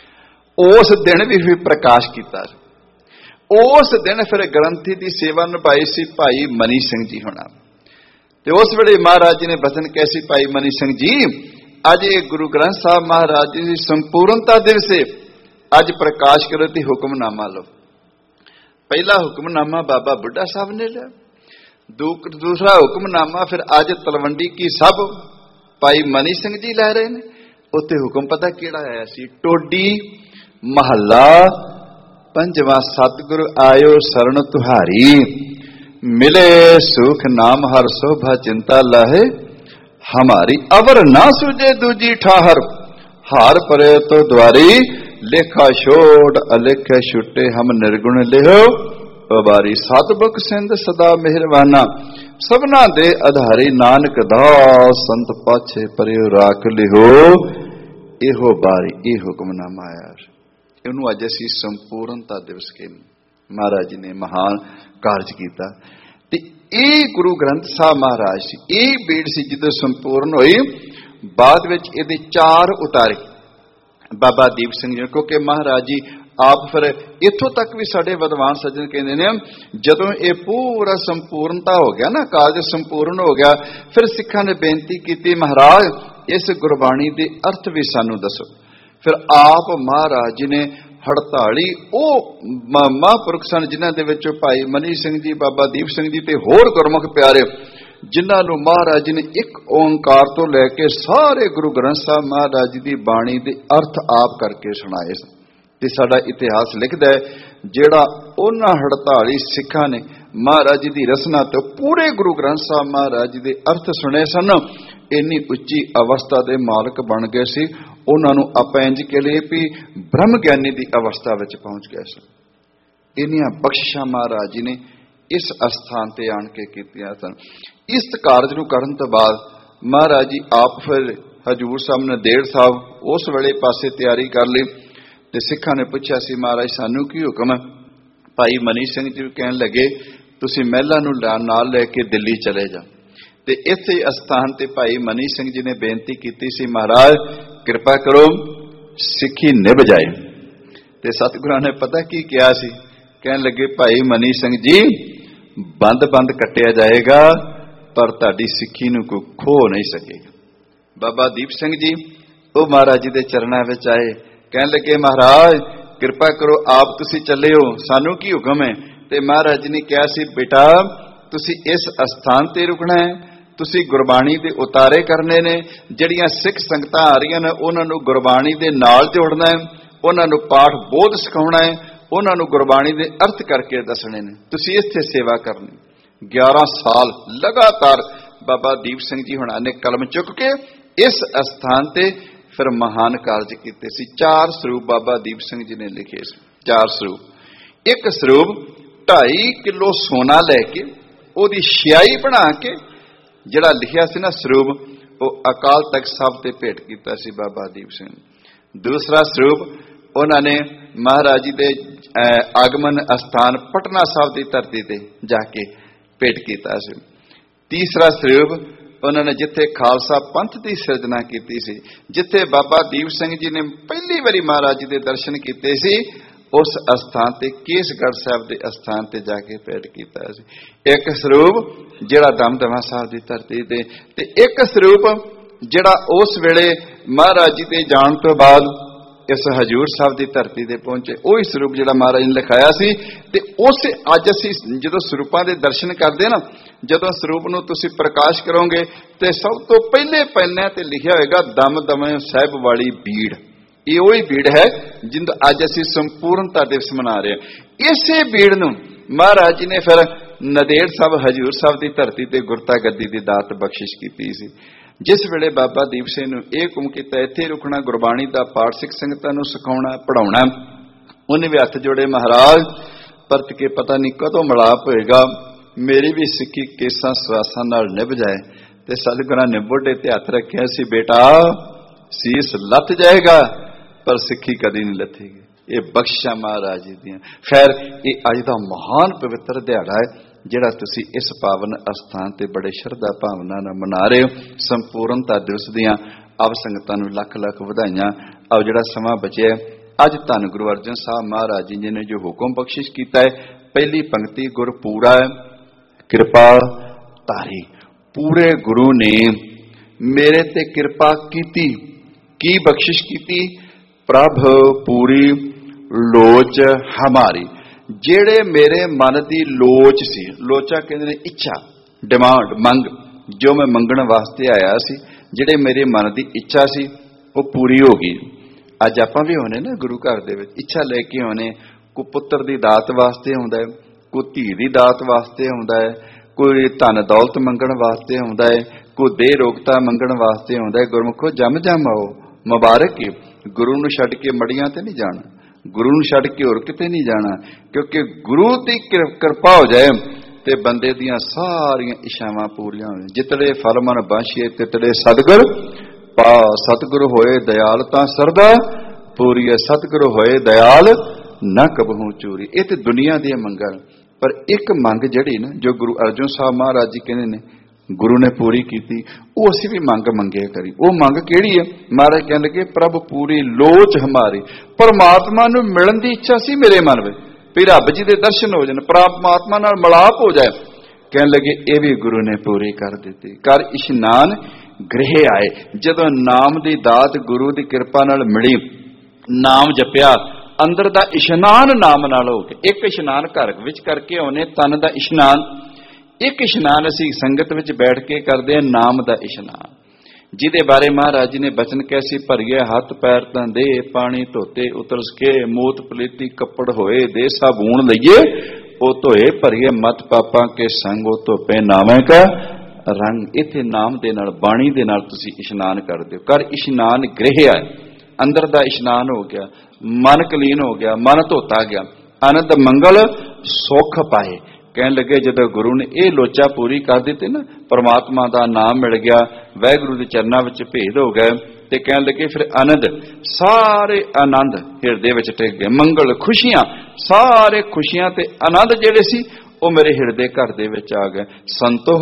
ਉਸ ਦਿਨ ਵੀ ਫਿਰ ਪ੍ਰਕਾਸ਼ ਕੀਤਾ। ਉਸ ਦਿਨ ਫਿਰ ਗ੍ਰੰਥੀ ਦੀ ਸੇਵਾ ਨਿਭਾਈ ਸੀ ਭਾਈ ਮਨੀ ਸਿੰਘ ਜੀ ਹੋਣਾ। ਤੇ ਉਸ ਵੇਲੇ ਮਹਾਰਾਜ ਜੀ ਨੇ ਬਚਨ ਕਹੇ ਸੀ, ਭਾਈ ਮਨੀ ਸਿੰਘ ਜੀ ਅੱਜ ਇਹ ਗੁਰੂ ਗ੍ਰੰਥ ਸਾਹਿਬ ਮਹਾਰਾਜ ਜੀ ਦੀ ਸੰਪੂਰਨਤਾ ਦਿਵਸ ਹੈ, ਅੱਜ ਪ੍ਰਕਾਸ਼ ਕਰੋ ਤੇ ਹੁਕਮਨਾਮਾ ਲਓ। ਪਹਿਲਾ ਹੁਕਮਨਾਮਾ ਬਾਬਾ ਬੁੱਢਾ ਸਾਹਿਬ ਨੇ ਲਿਆ, ਦੂਸਰਾ ਹੁਕਮਨਾਮਾ ਫਿਰ ਅੱਜ ਤਲਵੰਡੀ ਕੀ ਸਭ ਭਾਈ ਮਨੀ ਸਿੰਘ ਜੀ ਲੈ ਰਹੇ ਨੇ। ਉੱਥੇ ਹੁਕਮ ਪਤਾ ਕਿਹੜਾ ਆਇਆ ਸੀ? ਟੋਡੀ ਮਹੱਲਾ ਪੰਜਵਾਂ, ਸਤਿਗੁਰ ਆਇਓ ਸਰਣ ਤੁਹਾਰੀ, ਮਿਲੇ ਸੁਖ ਨਾਮ ਹਰ ਸੋਭਾ ਚਿੰਤਾ ਲਾਹੇ ਹਮਾਰੀ, ਅਵਰ ਨਾ ਸੁਝੇ ਦੂਜੀ ਠਾਹਰ, ਹਾਰ ਪਰੇ ਤੋ ਦਵਾਰੀ, ਲੇਖਾ ਛੋੜ ਅਲੇਖੇ ਛੁੱਟੇ ਹਮ ਨਿਰਗੁਣ ਲਿਓ ਉਬਾਰੀ, ਸਤਿਬੁਖ ਸਿੰਧ ਸਦਾ ਮਿਹਰਬਾਨਾ, ਸਭਨਾ ਦੇ ਆਧਾਰੀ, ਨਾਨਕ ਦਾਸ ਸੰਤ ਪਾਛੇ ਪਰਿਓ ਰਾਖ ਲਿਓ ਇਹੋ ਬਾਰੀ। ਇਹ ਹੁਕਮਨਾਮਾ ਆਇਆ, ਇਹਨੂੰ ਅੱਜ ਅਸੀਂ ਸੰਪੂਰਨਤਾ ਦਿਵਸ ਕੇ ਮਹਾਰਾਜ ਜੀ ਨੇ ਮਹਾਨ ਕਾਰਜ ਕੀਤਾ। ਤੇ ਇਹ ਗੁਰੂ ਗ੍ਰੰਥ ਸਾਹਿਬ ਮਹਾਰਾਜ ਸੀ, ਇਹ ਬੀੜ ਸੀ ਜਦੋਂ ਸੰਪੂਰਨ ਹੋਈ। ਬਾਅਦ ਵਿੱਚ ਇਹਦੇ ਚਾਰ ਉਤਾਰੇ ਬਾਬਾ ਦੀਪ ਸਿੰਘ ਜੀ, ਕਿਉਂਕਿ ਮਹਾਰਾਜ ਜੀ ਆਪ ਫਿਰ ਇੱਥੋਂ ਤੱਕ ਵੀ ਸਾਡੇ ਵਿਦਵਾਨ ਸੱਜਣ ਕਹਿੰਦੇ ਨੇ ਜਦੋਂ ਇਹ ਪੂਰਾ ਸੰਪੂਰਨਤਾ ਹੋ ਗਿਆ ਨਾ, ਕਾਰਜ ਸੰਪੂਰਨ ਹੋ ਗਿਆ, ਫਿਰ ਸਿੱਖਾਂ ਨੇ ਬੇਨਤੀ ਕੀਤੀ ਮਹਾਰਾਜ ਇਸ ਗੁਰਬਾਣੀ ਦੇ ਅਰਥ ਵੀ ਸਾਨੂੰ ਦੱਸੋ। ਫਿਰ ਆਪ ਮਹਾਰਾਜ ਜੀ ਨੇ ਹੜਤਾਲੀ ਉਹ ਮਹਾਂਪੁਰਖ ਸਨ ਜਿਨ੍ਹਾਂ ਦੇ ਵਿੱਚ ਭਾਈ ਮਨੀ ਸਿੰਘ ਜੀ, ਬਾਬਾ ਦੀਪ ਸਿੰਘ ਜੀ ਤੇ ਹੋਰ ਗੁਰਮੁਖ ਪਿਆਰੇ, ਜਿਨ੍ਹਾਂ ਨੂੰ ਮਹਾਰਾਜ ਜੀ ਨੇ ਇੱਕ ਓਂਕਾਰ ਤੋਂ ਲੈ ਕੇ ਸਾਰੇ ਗੁਰੂ ਗ੍ਰੰਥ ਸਾਹਿਬ ਮਹਾਰਾਜ ਜੀ ਦੀ ਬਾਣੀ ਦੇ ਅਰਥ ਆਪ ਕਰਕੇ ਸੁਣਾਏ। ਤੇ ਸਾਡਾ ਇਤਿਹਾਸ ਲਿਖਦਾ ਹੈ ਜਿਹੜਾ ਉਹਨਾਂ ਹੜਤਾਲੀ ਸਿੱਖਾਂ ਨੇ ਮਹਾਰਾਜ ਜੀ ਦੀ ਰਸਨਾ ਤੋਂ ਪੂਰੇ ਗੁਰੂ ਗ੍ਰੰਥ ਸਾਹਿਬ ਮਹਾਰਾਜ ਜੀ ਦੇ ਅਰਥ ਸੁਣੇ ਸਨ, ਇੰਨੀ ਉੱਚੀ ਅਵਸਥਾ ਦੇ ਮਾਲਕ ਬਣ ਗਏ ਸੀ। ਉਹਨਾਂ ਨੂੰ ਆਪਾਂ ਇੰਝ ਕੇ ਲਈ ਵੀ ਬ੍ਰਹਮ ਗਿਆਨੀ ਦੀ ਅਵਸਥਾ ਵਿੱਚ ਪਹੁੰਚ ਗਏ ਸਨ। ਇੰਨੀਆਂ ਬਖਸ਼ਿਸ਼ਾਂ ਮਹਾਰਾਜ ਜੀ ਨੇ ਇਸ ਅਸਥਾਨ ਤੇ ਆਣ ਕੇ ਕੀਤੀਆਂ ਸਨ। ਇਸ ਕਾਰਜ ਨੂੰ ਕਰਨ ਤੋਂ ਬਾਅਦ ਮਹਾਰਾਜ ਜੀ ਆਪ ਫਿਰ ਹਜੂਰ ਸਾਹਿਬ ਨੇ ਡੇਢ ਸਾਹਿਬ ਉਸ ਵੇਲੇ ਪਾਸੇ ਤਿਆਰੀ ਕਰ ਲਈ। ਤੇ ਸਿੱਖਾਂ ਨੇ ਪੁੱਛਿਆ ਸੀ ਮਹਾਰਾਜ ਸਾਨੂੰ ਕੀ ਹੁਕਮ ਹੈ? ਭਾਈ ਮਨੀ ਸਿੰਘ ਜੀ ਕਹਿਣ ਲੱਗੇ ਤੁਸੀਂ ਮਹਿਲਾ ਨੂੰ ਨਾਲ ਲੈ ਕੇ ਦਿੱਲੀ ਚਲੇ ਜਾਓ। ਤੇ ਇੱਥੇ ਅਸਥਾਨ ਤੇ ਭਾਈ ਮਨੀ ਸਿੰਘ ਜੀ ਨੇ ਬੇਨਤੀ ਕੀਤੀ ਸੀ ਮਹਾਰਾਜ ਕਿਰਪਾ ਕਰੋ ਸਿੱਖੀ ਨਿਭ ਜਾਏ। ਤੇ ਸਤਿਗੁਰਾਂ ਨੇ ਪਤਾ ਕੀ ਕਿਹਾ ਸੀ? ਕਹਿਣ ਲੱਗੇ ਭਾਈ ਮਨੀ ਸਿੰਘ ਜੀ ਬੰਦ ਬੰਦ ਕੱਟਿਆ ਜਾਏਗਾ ਪਰ ਤੁਹਾਡੀ ਸਿੱਖੀ ਨੂੰ ਕੋਈ ਖੋ ਨਹੀਂ ਸਕੇਗਾ। ਬਾਬਾ ਦੀਪ ਸਿੰਘ ਜੀ ਉਹ ਮਹਾਰਾਜ ਜੀ ਦੇ ਚਰਨਾਂ ਵਿੱਚ ਆਏ, ਕਹਿਣ ਲੱਗੇ ਮਹਾਰਾਜ ਕਿਰਪਾ ਕਰੋ ਆਪ ਤੁਸੀਂ ਚੱਲੇ ਹੋ, ਸਾਨੂੰ ਕੀ ਹੁਕਮ ਹੈ? ਤੇ ਮਹਾਰਾਜ ਜੀ ਨੇ ਕਿਹਾ ਸੀ ਬੇਟਾ ਤੁਸੀਂ ਇਸ ਅਸਥਾਨ ਤੇ ਰੁਕਣਾ ਹੈ, ਤੁਸੀਂ ਗੁਰਬਾਣੀ ਦੇ ਉਤਾਰੇ ਕਰਨੇ ਨੇ, ਜਿਹੜੀਆਂ ਸਿੱਖ ਸੰਗਤਾਂ ਆ ਰਹੀਆਂ ਨੇ ਉਹਨਾਂ ਨੂੰ ਗੁਰਬਾਣੀ ਦੇ ਨਾਲ ਜੋੜਨਾ ਹੈ, ਉਹਨਾਂ ਨੂੰ ਪਾਠ ਬੋਧ ਸਿਖਾਉਣਾ ਹੈ, ਉਹਨਾਂ ਨੂੰ ਗੁਰਬਾਣੀ ਦੇ ਅਰਥ ਕਰਕੇ ਦੱਸਣੇ ਨੇ, ਤੁਸੀਂ ਇੱਥੇ ਸੇਵਾ ਕਰਨੀ। ਗਿਆਰਾਂ ਸਾਲ ਲਗਾਤਾਰ ਬਾਬਾ ਦੀਪ ਸਿੰਘ ਜੀ ਹੁਣਾਂ ਨੇ ਕਲਮ ਚੁੱਕ ਕੇ ਇਸ ਅਸਥਾਨ ਤੇ ਫਿਰ ਮਹਾਨ ਕਾਰਜ ਕੀਤੇ ਸੀ। ਚਾਰ ਸਰੂਪ ਬਾਬਾ ਦੀਪ ਸਿੰਘ ਜੀ ਨੇ ਲਿਖੇ ਸੀ, ਚਾਰ ਸਰੂਪ। ਇੱਕ ਸਰੂਪ ਢਾਈ ਕਿਲੋ ਸੋਨਾ ਲੈ ਕੇ ਉਹਦੀ ਛਿਆਈ ਬਣਾ ਕੇ ਜਿਹੜਾ ਲਿਖਿਆ ਸੀ ਨਾ ਸਰੂਪ, ਉਹ ਅਕਾਲ ਤਖਤ ਸਾਹਿਬ ਤੇ ਭੇਟ ਕੀਤਾ ਸੀ ਬਾਬਾ ਦੀਪ ਸਿੰਘ। ਦੂਸਰਾ ਸਰੂਪ ਉਹਨਾਂ ਨੇ ਮਹਾਰਾਜ ਜੀ ਦੇ ਆਗਮਨ ਅਸਥਾਨ ਪਟਨਾ ਸਾਹਿਬ ਦੀ ਧਰਤੀ ਤੇ ਜਾ ਕੇ ਭੇਟ ਕੀਤਾ ਸੀ। ਤੀਸਰਾ ਸਰੂਪ ਉਹਨਾਂ ਨੇ ਜਿੱਥੇ ਖਾਲਸਾ ਪੰਥ ਦੀ ਸਿਰਜਣਾ ਕੀਤੀ ਸੀ, ਜਿੱਥੇ ਬਾਬਾ ਦੀਪ ਸਿੰਘ ਜੀ ਨੇ ਪਹਿਲੀ ਵਾਰੀ ਮਹਾਰਾਜ ਜੀ ਦੇ ਦਰਸ਼ਨ ਕੀਤੇ ਸੀ, ਉਸ ਅਸਥਾਨ ਤੇ ਕੇਸਗੜ੍ਹ ਸਾਹਿਬ ਦੇ ਅਸਥਾਨ ਤੇ ਜਾ ਕੇ ਭੇਟ ਕੀਤਾ ਸੀ। ਇੱਕ ਸਰੂਪ ਜਿਹੜਾ ਦਮਦਮਾ ਸਾਹਿਬ ਦੀ ਧਰਤੀ ਤੇ, ਤੇ ਇੱਕ ਸਰੂਪ ਜਿਹੜਾ ਉਸ ਵੇਲੇ ਮਹਾਰਾਜ ਜੀ ਦੇ ਜਾਣ ਤੋਂ ਬਾਅਦ ਇਸ ਹਜੂਰ ਸਾਹਿਬ ਦੀ ਧਰਤੀ ਤੇ ਪਹੁੰਚੇ, ਉਹੀ ਸਰੂਪ ਜਿਹੜਾ ਮਹਾਰਾਜ ਨੇ ਲਿਖਾਇਆ ਸੀ। ਤੇ ਉਸ ਅੱਜ ਅਸੀਂ ਜਦੋਂ ਸਰੂਪਾਂ ਦੇ ਦਰਸ਼ਨ ਕਰਦੇ ਨਾ, ਜਦੋਂ ਸਰੂਪ ਨੂੰ ਤੁਸੀਂ ਪ੍ਰਕਾਸ਼ ਕਰੋਗੇ ਤੇ ਸਭ ਤੋਂ ਪਹਿਲੇ ਪੰਨਿਆਂ ਤੇ ਲਿਖਿਆ ਹੋਏਗਾ ਦਮ ਦਮੇ ਸਾਹਿਬ ਵਾਲੀ ਬੀੜ। ਇਹ ਉਹੀ ਬੀੜ ਹੈ ਜਿੰਦ ਅੱਜ ਅਸੀਂ ਸੰਪੂਰਨਤਾ ਦਿਵਸ ਮਨਾ ਰਹੇ ਹਾਂ। ਇਸੇ ਬੀੜ ਨੂੰ ਮਹਾਰਾਜ ਜੀ ਨੇ ਫਿਰ ਨੰਦੇੜ ਸਾਹਿਬ ਹਜੂਰ ਸਾਹਿਬ ਦੀ ਧਰਤੀ ਤੇ ਗੁਰਤਾ ਗੱਦੀ ਦੀ ਦਾਤ ਬਖਸ਼ਿਸ਼ ਕੀਤੀ ਸੀ। ਜਿਸ ਵੇਲੇ ਬਾਬਾ ਦੀਪ ਸਿੰਘ ਨੂੰ ਇਹ ਹੁਕਮ ਕੀਤਾ ਇੱਥੇ ਰੁਕਣਾ, ਗੁਰਬਾਣੀ ਦਾ ਪਾਠ ਸਿੱਖ ਸੰਗਤਾਂ ਨੂੰ ਸਿਖਾਉਣਾ ਪੜਾਉਣਾ, ਉਹਨੇ ਵੀ ਹੱਥ ਜੋੜੇ, ਮਹਾਰਾਜ ਪਰਤ ਕੇ ਪਤਾ ਨਹੀਂ ਕਦੋਂ ਮਿਲਾਪ ਹੋਏਗਾ, ਮੇਰੀ ਵੀ ਸਿੱਖੀ ਕੇਸਾਂ ਸਵਾਸਾਂ ਨਾਲ ਨਿਭ ਜਾਏ। ਤੇ ਸਤਿਗੁਰਾਂ ਨੇ ਮੋਢੇ ਤੇ ਹੱਥ ਰੱਖਿਆ ਸੀ, ਬੇਟਾ ਸੀਸ ਲੱਥ ਜਾਏਗਾ ਪਰ ਸਿੱਖੀ ਕਦੀ ਨਹੀਂ ਲੱਥੇਗੀ। ਇਹ ਬਖਸ਼ਿਸ਼ਾਂ ਮਹਾਰਾਜ ਜੀ ਦੀਆਂ। ਖੈਰ, ਇਹ ਅੱਜ ਦਾ ਮਹਾਨ ਪਵਿੱਤਰ ਦਿਹਾੜਾ ਹੈ ਜਿਹੜਾ ਤੁਸੀਂ ਇਸ ਪਾਵਨ ਅਸਥਾਨ ਤੇ ਬੜੇ ਸ਼ਰਧਾ ਭਾਵਨਾ ਨਾਲ ਮਨਾ ਰਹੇ ਹੋ। ਸੰਪੂਰਨਤਾ ਦਿਵਸ ਦੀਆਂ ਆਪ ਸੰਗਤਾਂ ਨੂੰ ਲੱਖ ਲੱਖ ਵਧਾਈਆਂ। ਆਓ ਜਿਹੜਾ ਸਮਾਂ ਬਚਿਆ, ਅੱਜ ਧੰਨ ਗੁਰੂ ਅਰਜਨ ਸਾਹਿਬ ਮਹਾਰਾਜ ਜੀ ਨੇ ਜੋ ਹੁਕਮ ਬਖਸ਼ਿਸ਼ ਕੀਤਾ ਹੈ, ਪਹਿਲੀ ਪੰਕਤੀ ਗੁਰਪੂਰਾ ਕਿਰਪਾ ਧਾਰੀ। ਪੂਰੇ ਗੁਰੂ ਨੇ ਮੇਰੇ ਤੇ ਕਿਰਪਾ ਕੀਤੀ। ਕੀ ਬਖਸ਼ਿਸ਼ ਕੀਤੀ? ਪ੍ਰਭ ਪੂਰੀ ਲੋਚ ਹਮਾਰੀ। ਜਿਹੜੇ ਮੇਰੇ ਮਨ ਦੀ ਲੋਚ ਸੀ, ਲੋਚਾ ਕਹਿੰਦੇ ਨੇ ਇੱਛਾ, ਡਿਮਾਂਡ, ਮੰਗ, ਜੋ ਮੈਂ ਮੰਗਣ ਵਾਸਤੇ ਆਇਆ ਸੀ, ਜਿਹੜੇ ਮੇਰੇ ਮਨ ਦੀ ਇੱਛਾ ਸੀ ਉਹ ਪੂਰੀ ਹੋ ਗਈ। ਅੱਜ ਆਪਾਂ ਵੀ ਹੋਣੇ ਨਾ ਗੁਰੂ ਘਰ ਦੇ ਵਿੱਚ ਇੱਛਾ ਲੈ ਕੇ ਆਉਣੇ। ਕੋਈ ਪੁੱਤਰ ਦੀ ਦਾਤ ਵਾਸਤੇ ਆਉਂਦਾ ਹੈ, ਕੋਈ ਧੀ ਦੀ ਦਾਤ ਵਾਸਤੇ ਆਉਂਦਾ ਹੈ, ਕੋਈ ਧਨ ਦੌਲਤ ਮੰਗਣ ਵਾਸਤੇ ਆਉਂਦਾ ਹੈ, ਕੋਈ ਦੇਹ ਰੋਗਤਾ ਮੰਗਣ ਵਾਸਤੇ ਆਉਂਦਾ ਹੈ। ਗੁਰਮੁਖੋ ਜਮ ਜਮ ਆਓ, ਮੁਬਾਰਕ ਏ। ਗੁਰੂ ਨੂੰ ਛੱਡ ਕੇ ਮੜੀਆਂ ਤੇ ਨਹੀਂ ਜਾਣਾ, ਗੁਰੂ ਨੂੰ ਛੱਡ ਕੇ ਹੋਰ ਕਿਤੇ ਨਹੀਂ ਜਾਣਾ, ਕਿਉਂਕਿ ਗੁਰੂ ਦੀ ਕਿਰਪਾ ਹੋ ਜਾਏ ਤੇ ਬੰਦੇ ਦੀਆਂ ਸਾਰੀਆਂ ਇੱਛਾਵਾਂ ਪੂਰੀਆਂ ਹੋ ਜਾਣ। ਜਿਤੜੇ ਫਲ ਮਨ ਬਾਸ਼ੀਏ ਤਿਤੜੇ ਸਤਿਗੁਰ ਪਾ। ਸਤਿਗੁਰ ਹੋਏ ਦਇਆਲ ਤਾਂ ਸਰਦਾ ਪੂਰੀ ਹੈ, ਸਤਿਗੁਰ ਹੋਏ ਦਇਆਲ ਨਾ ਕਬਹੂ ਚੂਰੀ। ਇਹ ਤੇ ਦੁਨੀਆ ਦੀਆਂ ਮੰਗਾਂ, ਪਰ ਇੱਕ ਮੰਗ ਜਿਹੜੀ ਨਾ ਜੋ ਗੁਰੂ ਅਰਜਨ ਸਾਹਿਬ ਮਹਾਰਾਜ ਜੀ ਕਹਿੰਦੇ ਨੇ ਗੁਰੂ ਨੇ ਪੂਰੀ ਕੀਤੀ, ਉਹ ਅਸੀਂ ਵੀ ਮੰਗ ਮੰਗਿਆ ਕਰੀ। ਉਹ ਮੰਗ ਕਿਹੜੀ ਹੈ? ਮਹਾਰਾਜ ਕਹਿੰਦੇ ਕਿ ਪ੍ਰਭ ਪੂਰੀ ਲੋਚ ਹਮਾਰੀ। ਪਰਮਾਤਮਾ ਨੂੰ ਮਿਲਣ ਦੀ ਇੱਛਾ ਸੀ ਮੇਰੇ ਮਨ ਵਿੱਚ, ਵੀ ਰੱਬ ਜੀ ਦੇ ਦਰਸ਼ਨ ਹੋ ਜਾਣ, ਪਰਮਾਤਮਾ ਨਾਲ ਮਿਲਾਪ ਹੋ ਜਾਏ। ਕਹਿਣ ਲੱਗੇ ਇਹ ਵੀ ਗੁਰੂ ਨੇ ਪੂਰੀ ਕਰ ਦਿੱਤੀ। ਕਰ ਇਸ਼ਨਾਨ ਗ੍ਰਹਿ ਆਏ। ਜਦੋਂ ਨਾਮ ਦੀ ਦਾਤ ਗੁਰੂ ਦੀ ਕਿਰਪਾ ਨਾਲ ਮਿਲੀ, ਨਾਮ ਜਪਿਆ, ਅੰਦਰ ਦਾ ਇਸ਼ਨਾਨ ਨਾਮ ਨਾਲ ਹੋ ਗਿਆ। ਇੱਕ ਇਸ਼ਨਾਨ ਘਰ ਵਿੱਚ ਕਰਕੇ ਆਉਨੇ ਤਨ ਦਾ ਇਸ਼ਨਾਨ, ਇੱਕ ਇਸ਼ਨਾਨ ਅਸੀਂ ਸੰਗਤ ਵਿੱਚ ਬੈਠ ਕੇ ਕਰਦੇ ਹਾਂ ਨਾਮ ਦਾ ਇਸ਼ਨਾਨ, ਜਿਹਦੇ ਬਾਰੇ ਮਹਾਰਾਜ ਜੀ ਨੇ ਬਚਨ ਕਿਹਾ ਸੀ, ਭਰੀਏ ਹੱਥ ਪੈਰ ਤਾਂ ਦੇ ਪਾਣੀ ਧੋਤੇ ਉਤਰਸ ਕੇ, ਮੋਤ ਪਲੀਤੀ ਕੱਪੜ ਹੋਏ ਦੇ ਸਾਬੂਣ ਲਈਏ ਉਹ ਧੋਏ, ਭਰੀਏ ਮਤ ਪਾਪਾਂ ਕੇ ਸੰਗ ਉਹ ਧੋਪੇ ਨਾਵੇਂ ਕਾ ਰੰਗ। ਇੱਥੇ ਨਾਮ ਦੇ ਨਾਲ, ਬਾਣੀ ਦੇ ਨਾਲ ਤੁਸੀਂ ਇਸ਼ਨਾਨ ਕਰਦੇ ਹੋ। ਕਰ ਇਸ਼ਨਾਨ ਗ੍ਰਹਿ ਆਏ, ਅੰਦਰ ਦਾ ਇਸ਼ਨਾਨ ਹੋ ਗਿਆ, ਮਨ ਕਲੀਨ ਹੋ ਗਿਆ, ਮਨ ਧੋਤਾ ਗਿਆ, ਆਨੰਦ ਮੰਗਲ ਸੁੱਖ ਪਾਏ। ਕਹਿਣ ਲੱਗੇ ਜਦੋਂ ਗੁਰੂ ਨੇ ਇਹ ਲੋਚਾ ਪੂਰੀ ਕਰ ਦਿੱਤੀ ਨਾ, ਪਰਮਾਤਮਾ ਦਾ ਨਾਮ ਮਿਲ ਗਿਆ, ਵਾਹਿਗੁਰੂ ਦੇ ਚਰਨਾਂ ਵਿੱਚ ਭੇਦ ਹੋ ਗਏ, ਤੇ ਕਹਿਣ ਲੱਗੇ ਫਿਰ ਆਨੰਦ, ਸਾਰੇ ਆਨੰਦ ਹਿਰਦੇ ਵਿੱਚ ਟਿਕ ਗਏ। ਮੰਗਲ, ਖੁਸ਼ੀਆਂ, ਸਾਰੇ ਖੁਸ਼ੀਆਂ ਤੇ ਆਨੰਦ ਜਿਹੜੇ ਸੀ ਉਹ ਮੇਰੇ ਹਿਰਦੇ ਘਰ ਦੇ ਵਿੱਚ ਆ ਗਏ। ਸੰਤੋ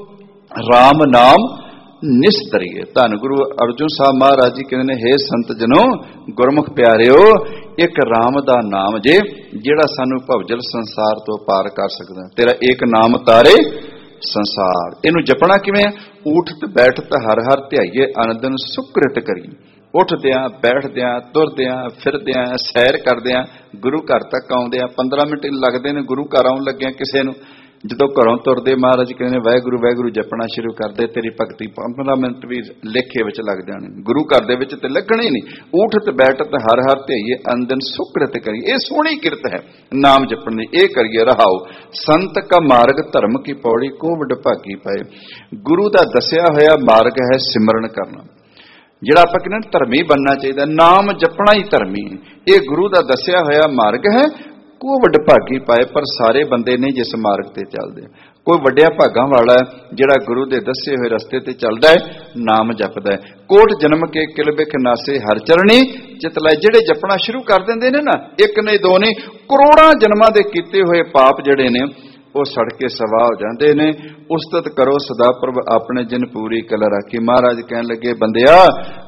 ਰਾਮ ਨਾਮ ਨਿਸਤਰੀਏ। ਧੰਨ ਗੁਰੂ ਅਰਜਨ ਸਾਹਿਬ ਮਹਾਰਾਜ ਜੀ ਕਹਿੰਦੇ ਨੇ, ਹੇ ਸੰਤ ਜਨੋ, ਗੁਰਮੁਖ ਪਿਆਰਿਓ, ਇੱਕ ਰਾਮ ਦਾ ਨਾਮ ਜੇ ਜਿਹੜਾ ਸਾਨੂੰ ਭਵਜਲ ਸੰਸਾਰ ਤੋਂ ਪਾਰ ਕਰ ਸਕਦਾ। ਤੇਰਾ ਇੱਕ ਨਾਮ ਤਾਰੇ ਸੰਸਾਰ। ਇਹਨੂੰ ਜਪਣਾ ਕਿਵੇਂ? ਉਠਤ ਬੈਠਤ ਹਰ ਹਰ ਧਿਆਈਏ, ਅਨੰਦਨ ਸੁਕ੍ਰਿਤ ਕਰੀ। ਉੱਠਦਿਆਂ, ਬੈਠਦਿਆਂ, ਤੁਰਦਿਆਂ, ਫਿਰਦਿਆਂ, ਸੈਰ ਕਰਦਿਆਂ, ਗੁਰੂ ਘਰ ਤੱਕ ਆਉਂਦਿਆਂ ਪੰਦਰਾਂ ਮਿੰਟ ਲੱਗਦੇ ਨੇ ਗੁਰੂ ਘਰ ਆਉਣ ਲੱਗਿਆ ਕਿਸੇ ਨੂੰ। ਜਦੋਂ ਘਰੋਂ ਤੁਰਦੇ ਮਹਾਰਾਜ ਕਹਿੰਦੇ ਨੇ ਵਾਹਿਗੁਰੂ ਵਾਹਿਗੁਰੂ ਜਪਣਾ ਸ਼ੁਰੂ ਕਰਦੇ, ਤੇਰੀ ਭਗਤੀ ਪੰਦਰਾਂ ਮਿੰਟ ਵੀ ਲੇਖੇ ਵਿੱਚ ਲੱਗ ਜਾਣੇ। ਗੁਰੂ ਘਰ ਦੇ ਵਿੱਚ ਤੇ ਲੱਗਣੇ ਨਹੀਂ। ਉਠਤ ਬੈਠਤ ਹਰ ਹਰ ਧਿਆਈਏ, ਅੰਦਨ ਸੁਕ੍ਰਿਤ ਕਰੀ। ਇਹ ਸੋਹਣੀ ਕਿਰਤ ਹੈ ਨਾਮ ਜਪਣ ਦੀ। ਇਹ ਕਰੀਏ ਰਹਾਓ। ਸੰਤ ਕਾ ਮਾਰਗ ਧਰਮ ਕੀ ਪੌੜੀ, ਕੋ ਵਡ ਭਾਗੀ ਪਾਏ। ਗੁਰੂ ਦਾ ਦੱਸਿਆ ਹੋਇਆ ਮਾਰਗ ਹੈ ਸਿਮਰਨ ਕਰਨਾ, ਜਿਹੜਾ ਆਪਾਂ ਕਹਿੰਦੇ ਧਰਮੀ ਬਣਨਾ ਚਾਹੀਦਾ। ਨਾਮ ਜਪਣਾ ਹੀ ਧਰਮੀ ਹੈ। ਇਹ ਗੁਰੂ ਦਾ ਦੱਸਿਆ ਹੋਇਆ ਮਾਰਗ ਹੈ, ਕੋ ਵੱਡ ਭਾਗੀ ਪਾਏ। ਪਰ ਸਾਰੇ ਬੰਦੇ ਨਹੀਂ ਜਿਸ ਮਾਰਗ ਤੇ ਚੱਲਦੇ। ਕੋਈ ਵੱਡਿਆ ਭਾਗਾਂ ਵਾਲਾ ਹੈ ਜਿਹੜਾ ਗੁਰੂ ਦੇ ਦੱਸੇ ਹੋਏ ਰਸਤੇ ਤੇ ਚੱਲਦਾ ਹੈ, ਨਾਮ ਜਪਦਾ ਹੈ। ਕੋਟ ਜਨਮ ਕੇ ਕਿਲਬਿਖ ਨਾਸੇ ਹਰ ਚਰਣੀ ਚਿਤਲਾਏ। ਜਿਹੜੇ ਜਪਣਾ ਸ਼ੁਰੂ ਕਰ ਦਿੰਦੇ ਨੇ ਨਾ, ਇੱਕ ਨਹੀਂ ਦੋ ਨਹੀਂ, ਕਰੋੜਾਂ ਜਨਮਾਂ ਦੇ ਕੀਤੇ ਹੋਏ ਪਾਪ ਜਿਹੜੇ ਨੇ ਉਹ ਸੜ ਕੇ ਸਵਾਹ ਹੋ ਜਾਂਦੇ ਨੇ। ਉਸਤਤ ਕਰੋ ਸਦਾ ਪ੍ਰਭ ਆਪਣੇ ਜਿਨ ਪੂਰੀ ਕਲ ਰਾਖੀ। ਮਹਾਰਾਜ ਕਹਿਣ ਲੱਗੇ ਬੰਦਿਆ,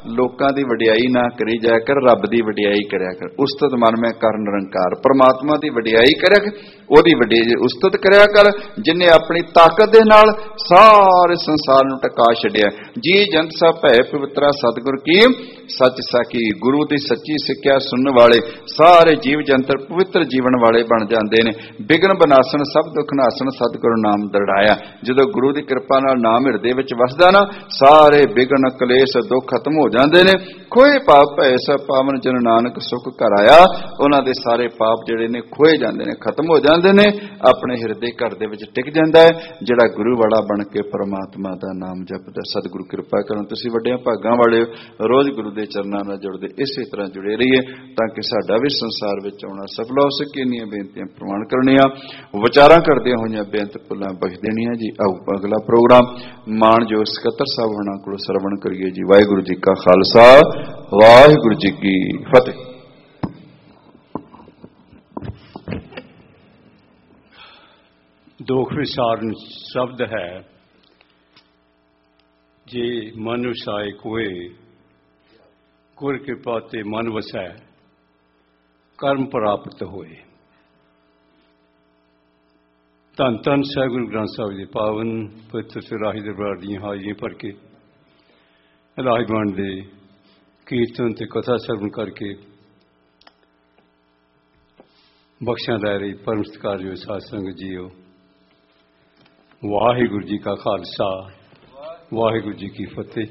ਲੋਕਾਂ ਦੀ ਵਡਿਆਈ ਨਾ ਕਰੀ ਜਾਇਆ ਕਰ, ਰੱਬ ਦੀ ਵਡਿਆਈ ਕਰਿਆ ਕਰ। ਉਸਤਤ ਮਨ ਮੈਂ ਕਰ ਨਿਰੰਕਾਰ, ਪਰਮਾਤਮਾ ਦੀ ਵਡਿਆਈ ਕਰਿਆ ਕਰ, ਉਹਦੀ ਵੱਡੀ ਉਸਤਤ ਕਰਿਆ ਕਰ ਜਿਨੇ ਆਪਣੀ ਤਾਕਤ ਦੇ ਨਾਲ ਸਾਰੇ ਸੰਸਾਰ ਨੂੰ ਟਿਕਾ ਛੱਡਿਆ। ਜੀ ਜੰਤ ਸਭ ਭੈ ਪਵਿੱਤਰਾ ਸਤਿਗੁਰ ਕੀ ਸੱਚ ਸਾਖੀ, ਗੁਰੂ ਦੀ ਸੱਚੀ ਸਿੱਖਿਆ ਸੁਣਨ ਵਾਲੇ ਸਾਰੇ ਜੀਵ ਜੰਤਰ ਪਵਿੱਤਰ ਜੀਵਨ ਵਾਲੇ ਬਣ ਜਾਂਦੇ ਨੇ। ਬਿਗਨ ਬਨਾਸਨ ਸਭ ਦੁੱਖ ਨਾਸਨ ਸਤਿਗੁਰੂ ਨਾਮ ਦਰੜਾਇਆ। ਜਦੋਂ ਗੁਰੂ ਦੀ ਕਿਰਪਾ ਨਾਲ ਨਾਮ ਹਿਰਦੇ ਵਿੱਚ ਵਸਦਾ ਨਾ, ਸਾਰੇ ਬਿਗਨ ਕਲੇਸ਼ ਦੁੱਖ ਖਤਮ ਹੋ ਜਾਂਦੇ ਨੇ। ਖੋਏ ਪਾਪ ਭੈ ਸਭ ਪਾਵਨ ਜਨ ਨਾਨਕ ਸੁਖ ਘਰ ਆਇਆ। ਉਹਨਾਂ ਦੇ ਸਾਰੇ ਪਾਪ ਜਿਹੜੇ ਨੇ ਖੋਏ ਜਾਂਦੇ ਨੇ, ਖਤਮ ਹੋ ਜਾਂਦੇ ਨੇ, ਆਪਣੇ ਹਿਰਦੇ ਘਰ ਦੇ ਵਿੱਚ ਟਿਕ ਜਾਂਦਾ ਹੈ ਜਿਹੜਾ ਗੁਰੂ ਵਾਲਾ ਬਣ ਕੇ ਪਰਮਾਤਮਾ ਦਾ ਨਾਮ ਜਪਦਾ। ਸਤਿਗੁਰੂ ਕਿਰਪਾ ਕਰਨ, ਤੁਸੀਂ ਵੱਡਿਆਂ ਭਾਗਾਂ ਵਾਲੇ ਰੋਜ਼ ਗੁਰੂ ਦੇ ਚਰਨਾਂ ਨਾਲ ਜੁੜਦੇ ਇਸੇ ਤਰ੍ਹਾਂ ਜੁੜੇ ਰਹੀਏ ਤਾਂ ਕਿ ਸਾਡਾ ਵੀ ਸੰਸਾਰ ਵਿੱਚ ਆਉਣਾ ਸਫਲ ਹੋ ਸਕੇ। ਇੰਨੀਆਂ ਬੇਨਤੀਆਂ ਪ੍ਰਵਾਨ ਕਰਨੀਆਂ, ਵਿਚਾਰਾਂ ਕਰਦਿਆਂ ਹੋਈਆਂ ਬੇਨਤ ਭੁੱਲਾਂ ਬਖਸ਼ ਦੇਣੀਆਂ ਜੀ। ਆਓ ਅਗਲਾ ਪ੍ਰੋਗਰਾਮ ਮਾਣਯੋਗ ਸਕੱਤਰ ਸਾਹਿਬ ਹੋਣਾ ਕੋਲ ਸਰਵਣ ਕਰੀਏ ਜੀ। ਵਾਹਿਗੁਰੂ ਜੀ ਕਾ ਖਾਲਸਾ, ਵਾਹਿਗੁਰੂ ਜੀ ਕੀ ਫਤਿਹ। ਦੁਖ ਵਿਸਾਰਨ ਸ਼ਬਦ ਹੈ, ਜੇ ਮਨ ਵਸਾਏ ਕੋਏ, ਗੁਰ ਕਿਰਪਾ ਤੇ ਮਨ ਵਸੈ, ਕਰਮ ਪ੍ਰਾਪਤ ਹੋਏ। ਧੰਨ ਧੰਨ ਸਾਹਿਬ ਗੁਰੂ ਗ੍ਰੰਥ ਸਾਹਿਬ ਦੇ ਪਾਵਨ ਪਵਿੱਤਰ ਸਿਰਾਹੀ ਦਰਬਾਰ ਦੀਆਂ ਹਾਜ਼ਰੀਆਂ ਭਰ ਕੇ ਇਲਾਹੀ ਬਾਣੀ ਦੇ ਕੀਰਤਨ ਤੇ ਕਥਾ ਸਰਵਣ ਕਰਕੇ ਬਖਸ਼ਾਂ ਲੈ ਰਹੀ ਪਰਮ ਸਤਿਕਾਰਯੋਗ ਸਾਧ ਸੰਗਤ ਜੀਓ, ਵਾਹਿਗੁਰੂ ਜੀ ਕਾ ਖਾਲਸਾ, ਵਾਹਿਗੁਰੂ ਜੀ ਕੀ ਫਤਿਹ।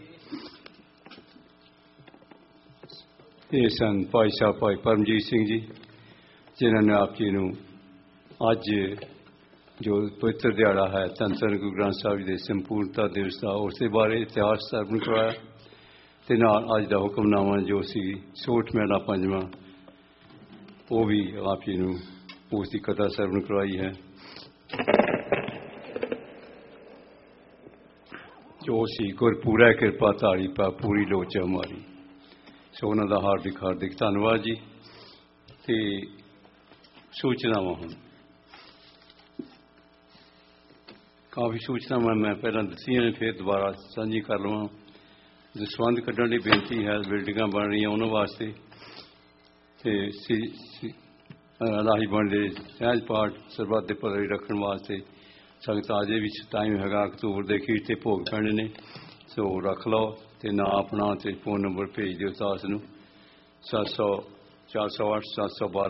ਇਹ ਸਨ ਭਾਈ ਸਾਹਿਬ ਭਾਈ ਪਰਮਜੀਤ ਸਿੰਘ ਜੀ, ਜਿਨ੍ਹਾਂ ਨੇ ਆਪ ਜੀ ਨੂੰ ਅੱਜ ਜੋ ਪਵਿੱਤਰ ਦਿਹਾੜਾ ਹੈ ਧੰਨ ਧੰਨ ਗੁਰੂ ਗ੍ਰੰਥ ਸਾਹਿਬ ਜੀ ਦੇ ਸੰਪੂਰਨਤਾ ਦਿਵਸ ਦਾ, ਉਸ ਦੇ ਬਾਰੇ ਇਤਿਹਾਸ ਸਰਵਣ ਕਰਵਾਇਆ ਤੇ ਨਾਲ ਅੱਜ ਦਾ ਹੁਕਮਨਾਮਾ ਜੋ ਸੀ ਸੋਠ ਮਹੀਨਾ ਪੰਜਵਾਂ, ਉਹ ਵੀ ਆਪ ਜੀ ਨੂੰ ਉਸ ਦੀ ਕਥਾ ਸਰਵਣ ਕਰਵਾਈ ਹੈ। ਜੋ ਸੀ ਗੁਰ ਪੂਰਾ ਕਿਰਪਾ ਧਾਰੀ ਪਾ ਪੂਰੀ ਲੋਚ ਹਮਾਰੀ। ਸੋ ਉਹਨਾਂ ਦਾ ਹਾਰਦਿਕ ਹਾਰਦਿਕ ਧੰਨਵਾਦ ਜੀ। ਤੇ ਸੂਚਨਾਵਾਂ ਹੁਣ ਕਾਫੀ ਸੂਚਨਾਵਾਂ ਮੈਂ ਪਹਿਲਾਂ ਦੱਸੀਆਂ ਨੇ, ਫਿਰ ਦੁਬਾਰਾ ਸਾਂਝੀ ਕਰ ਲਵਾਂ। ਦਸਵੰਧ ਕੱਢਣ ਦੀ ਬੇਨਤੀ ਹੈ, ਬਿਲਡਿੰਗਾਂ ਬਣ ਰਹੀਆਂ ਉਹਨਾਂ ਵਾਸਤੇ, ਤੇ ਇਲਾਹੀ ਬਾਣੀ ਦੇ ਸਹਿਜ ਪਾਠ ਸਰਬੱਤ ਦੇ ਭਲੇ ਰੱਖਣ ਵਾਸਤੇ ਸੰਗਤ ਅਜੇ ਵੀ ਟਾਈਮ ਹੈਗਾ, ਅਕਤੂਬਰ ਦੇ ਅਖੀਰ ਤੇ ਭੋਗ ਪੈਣੇ ਨੇ, ਸੋ ਰੱਖ ਲਓ ਤੇ ਨਾ ਆਪਣਾ ਤੇ ਫੋਨ ਨੰਬਰ ਭੇਜ ਦਿਓ ਸਾਸ ਨੂੰ ਸੱਤ ਸੌ ਚਾਰ ਸੌ ਅੱਠ ਸੱਤ ਸੌ ਬਾਰਾਂ।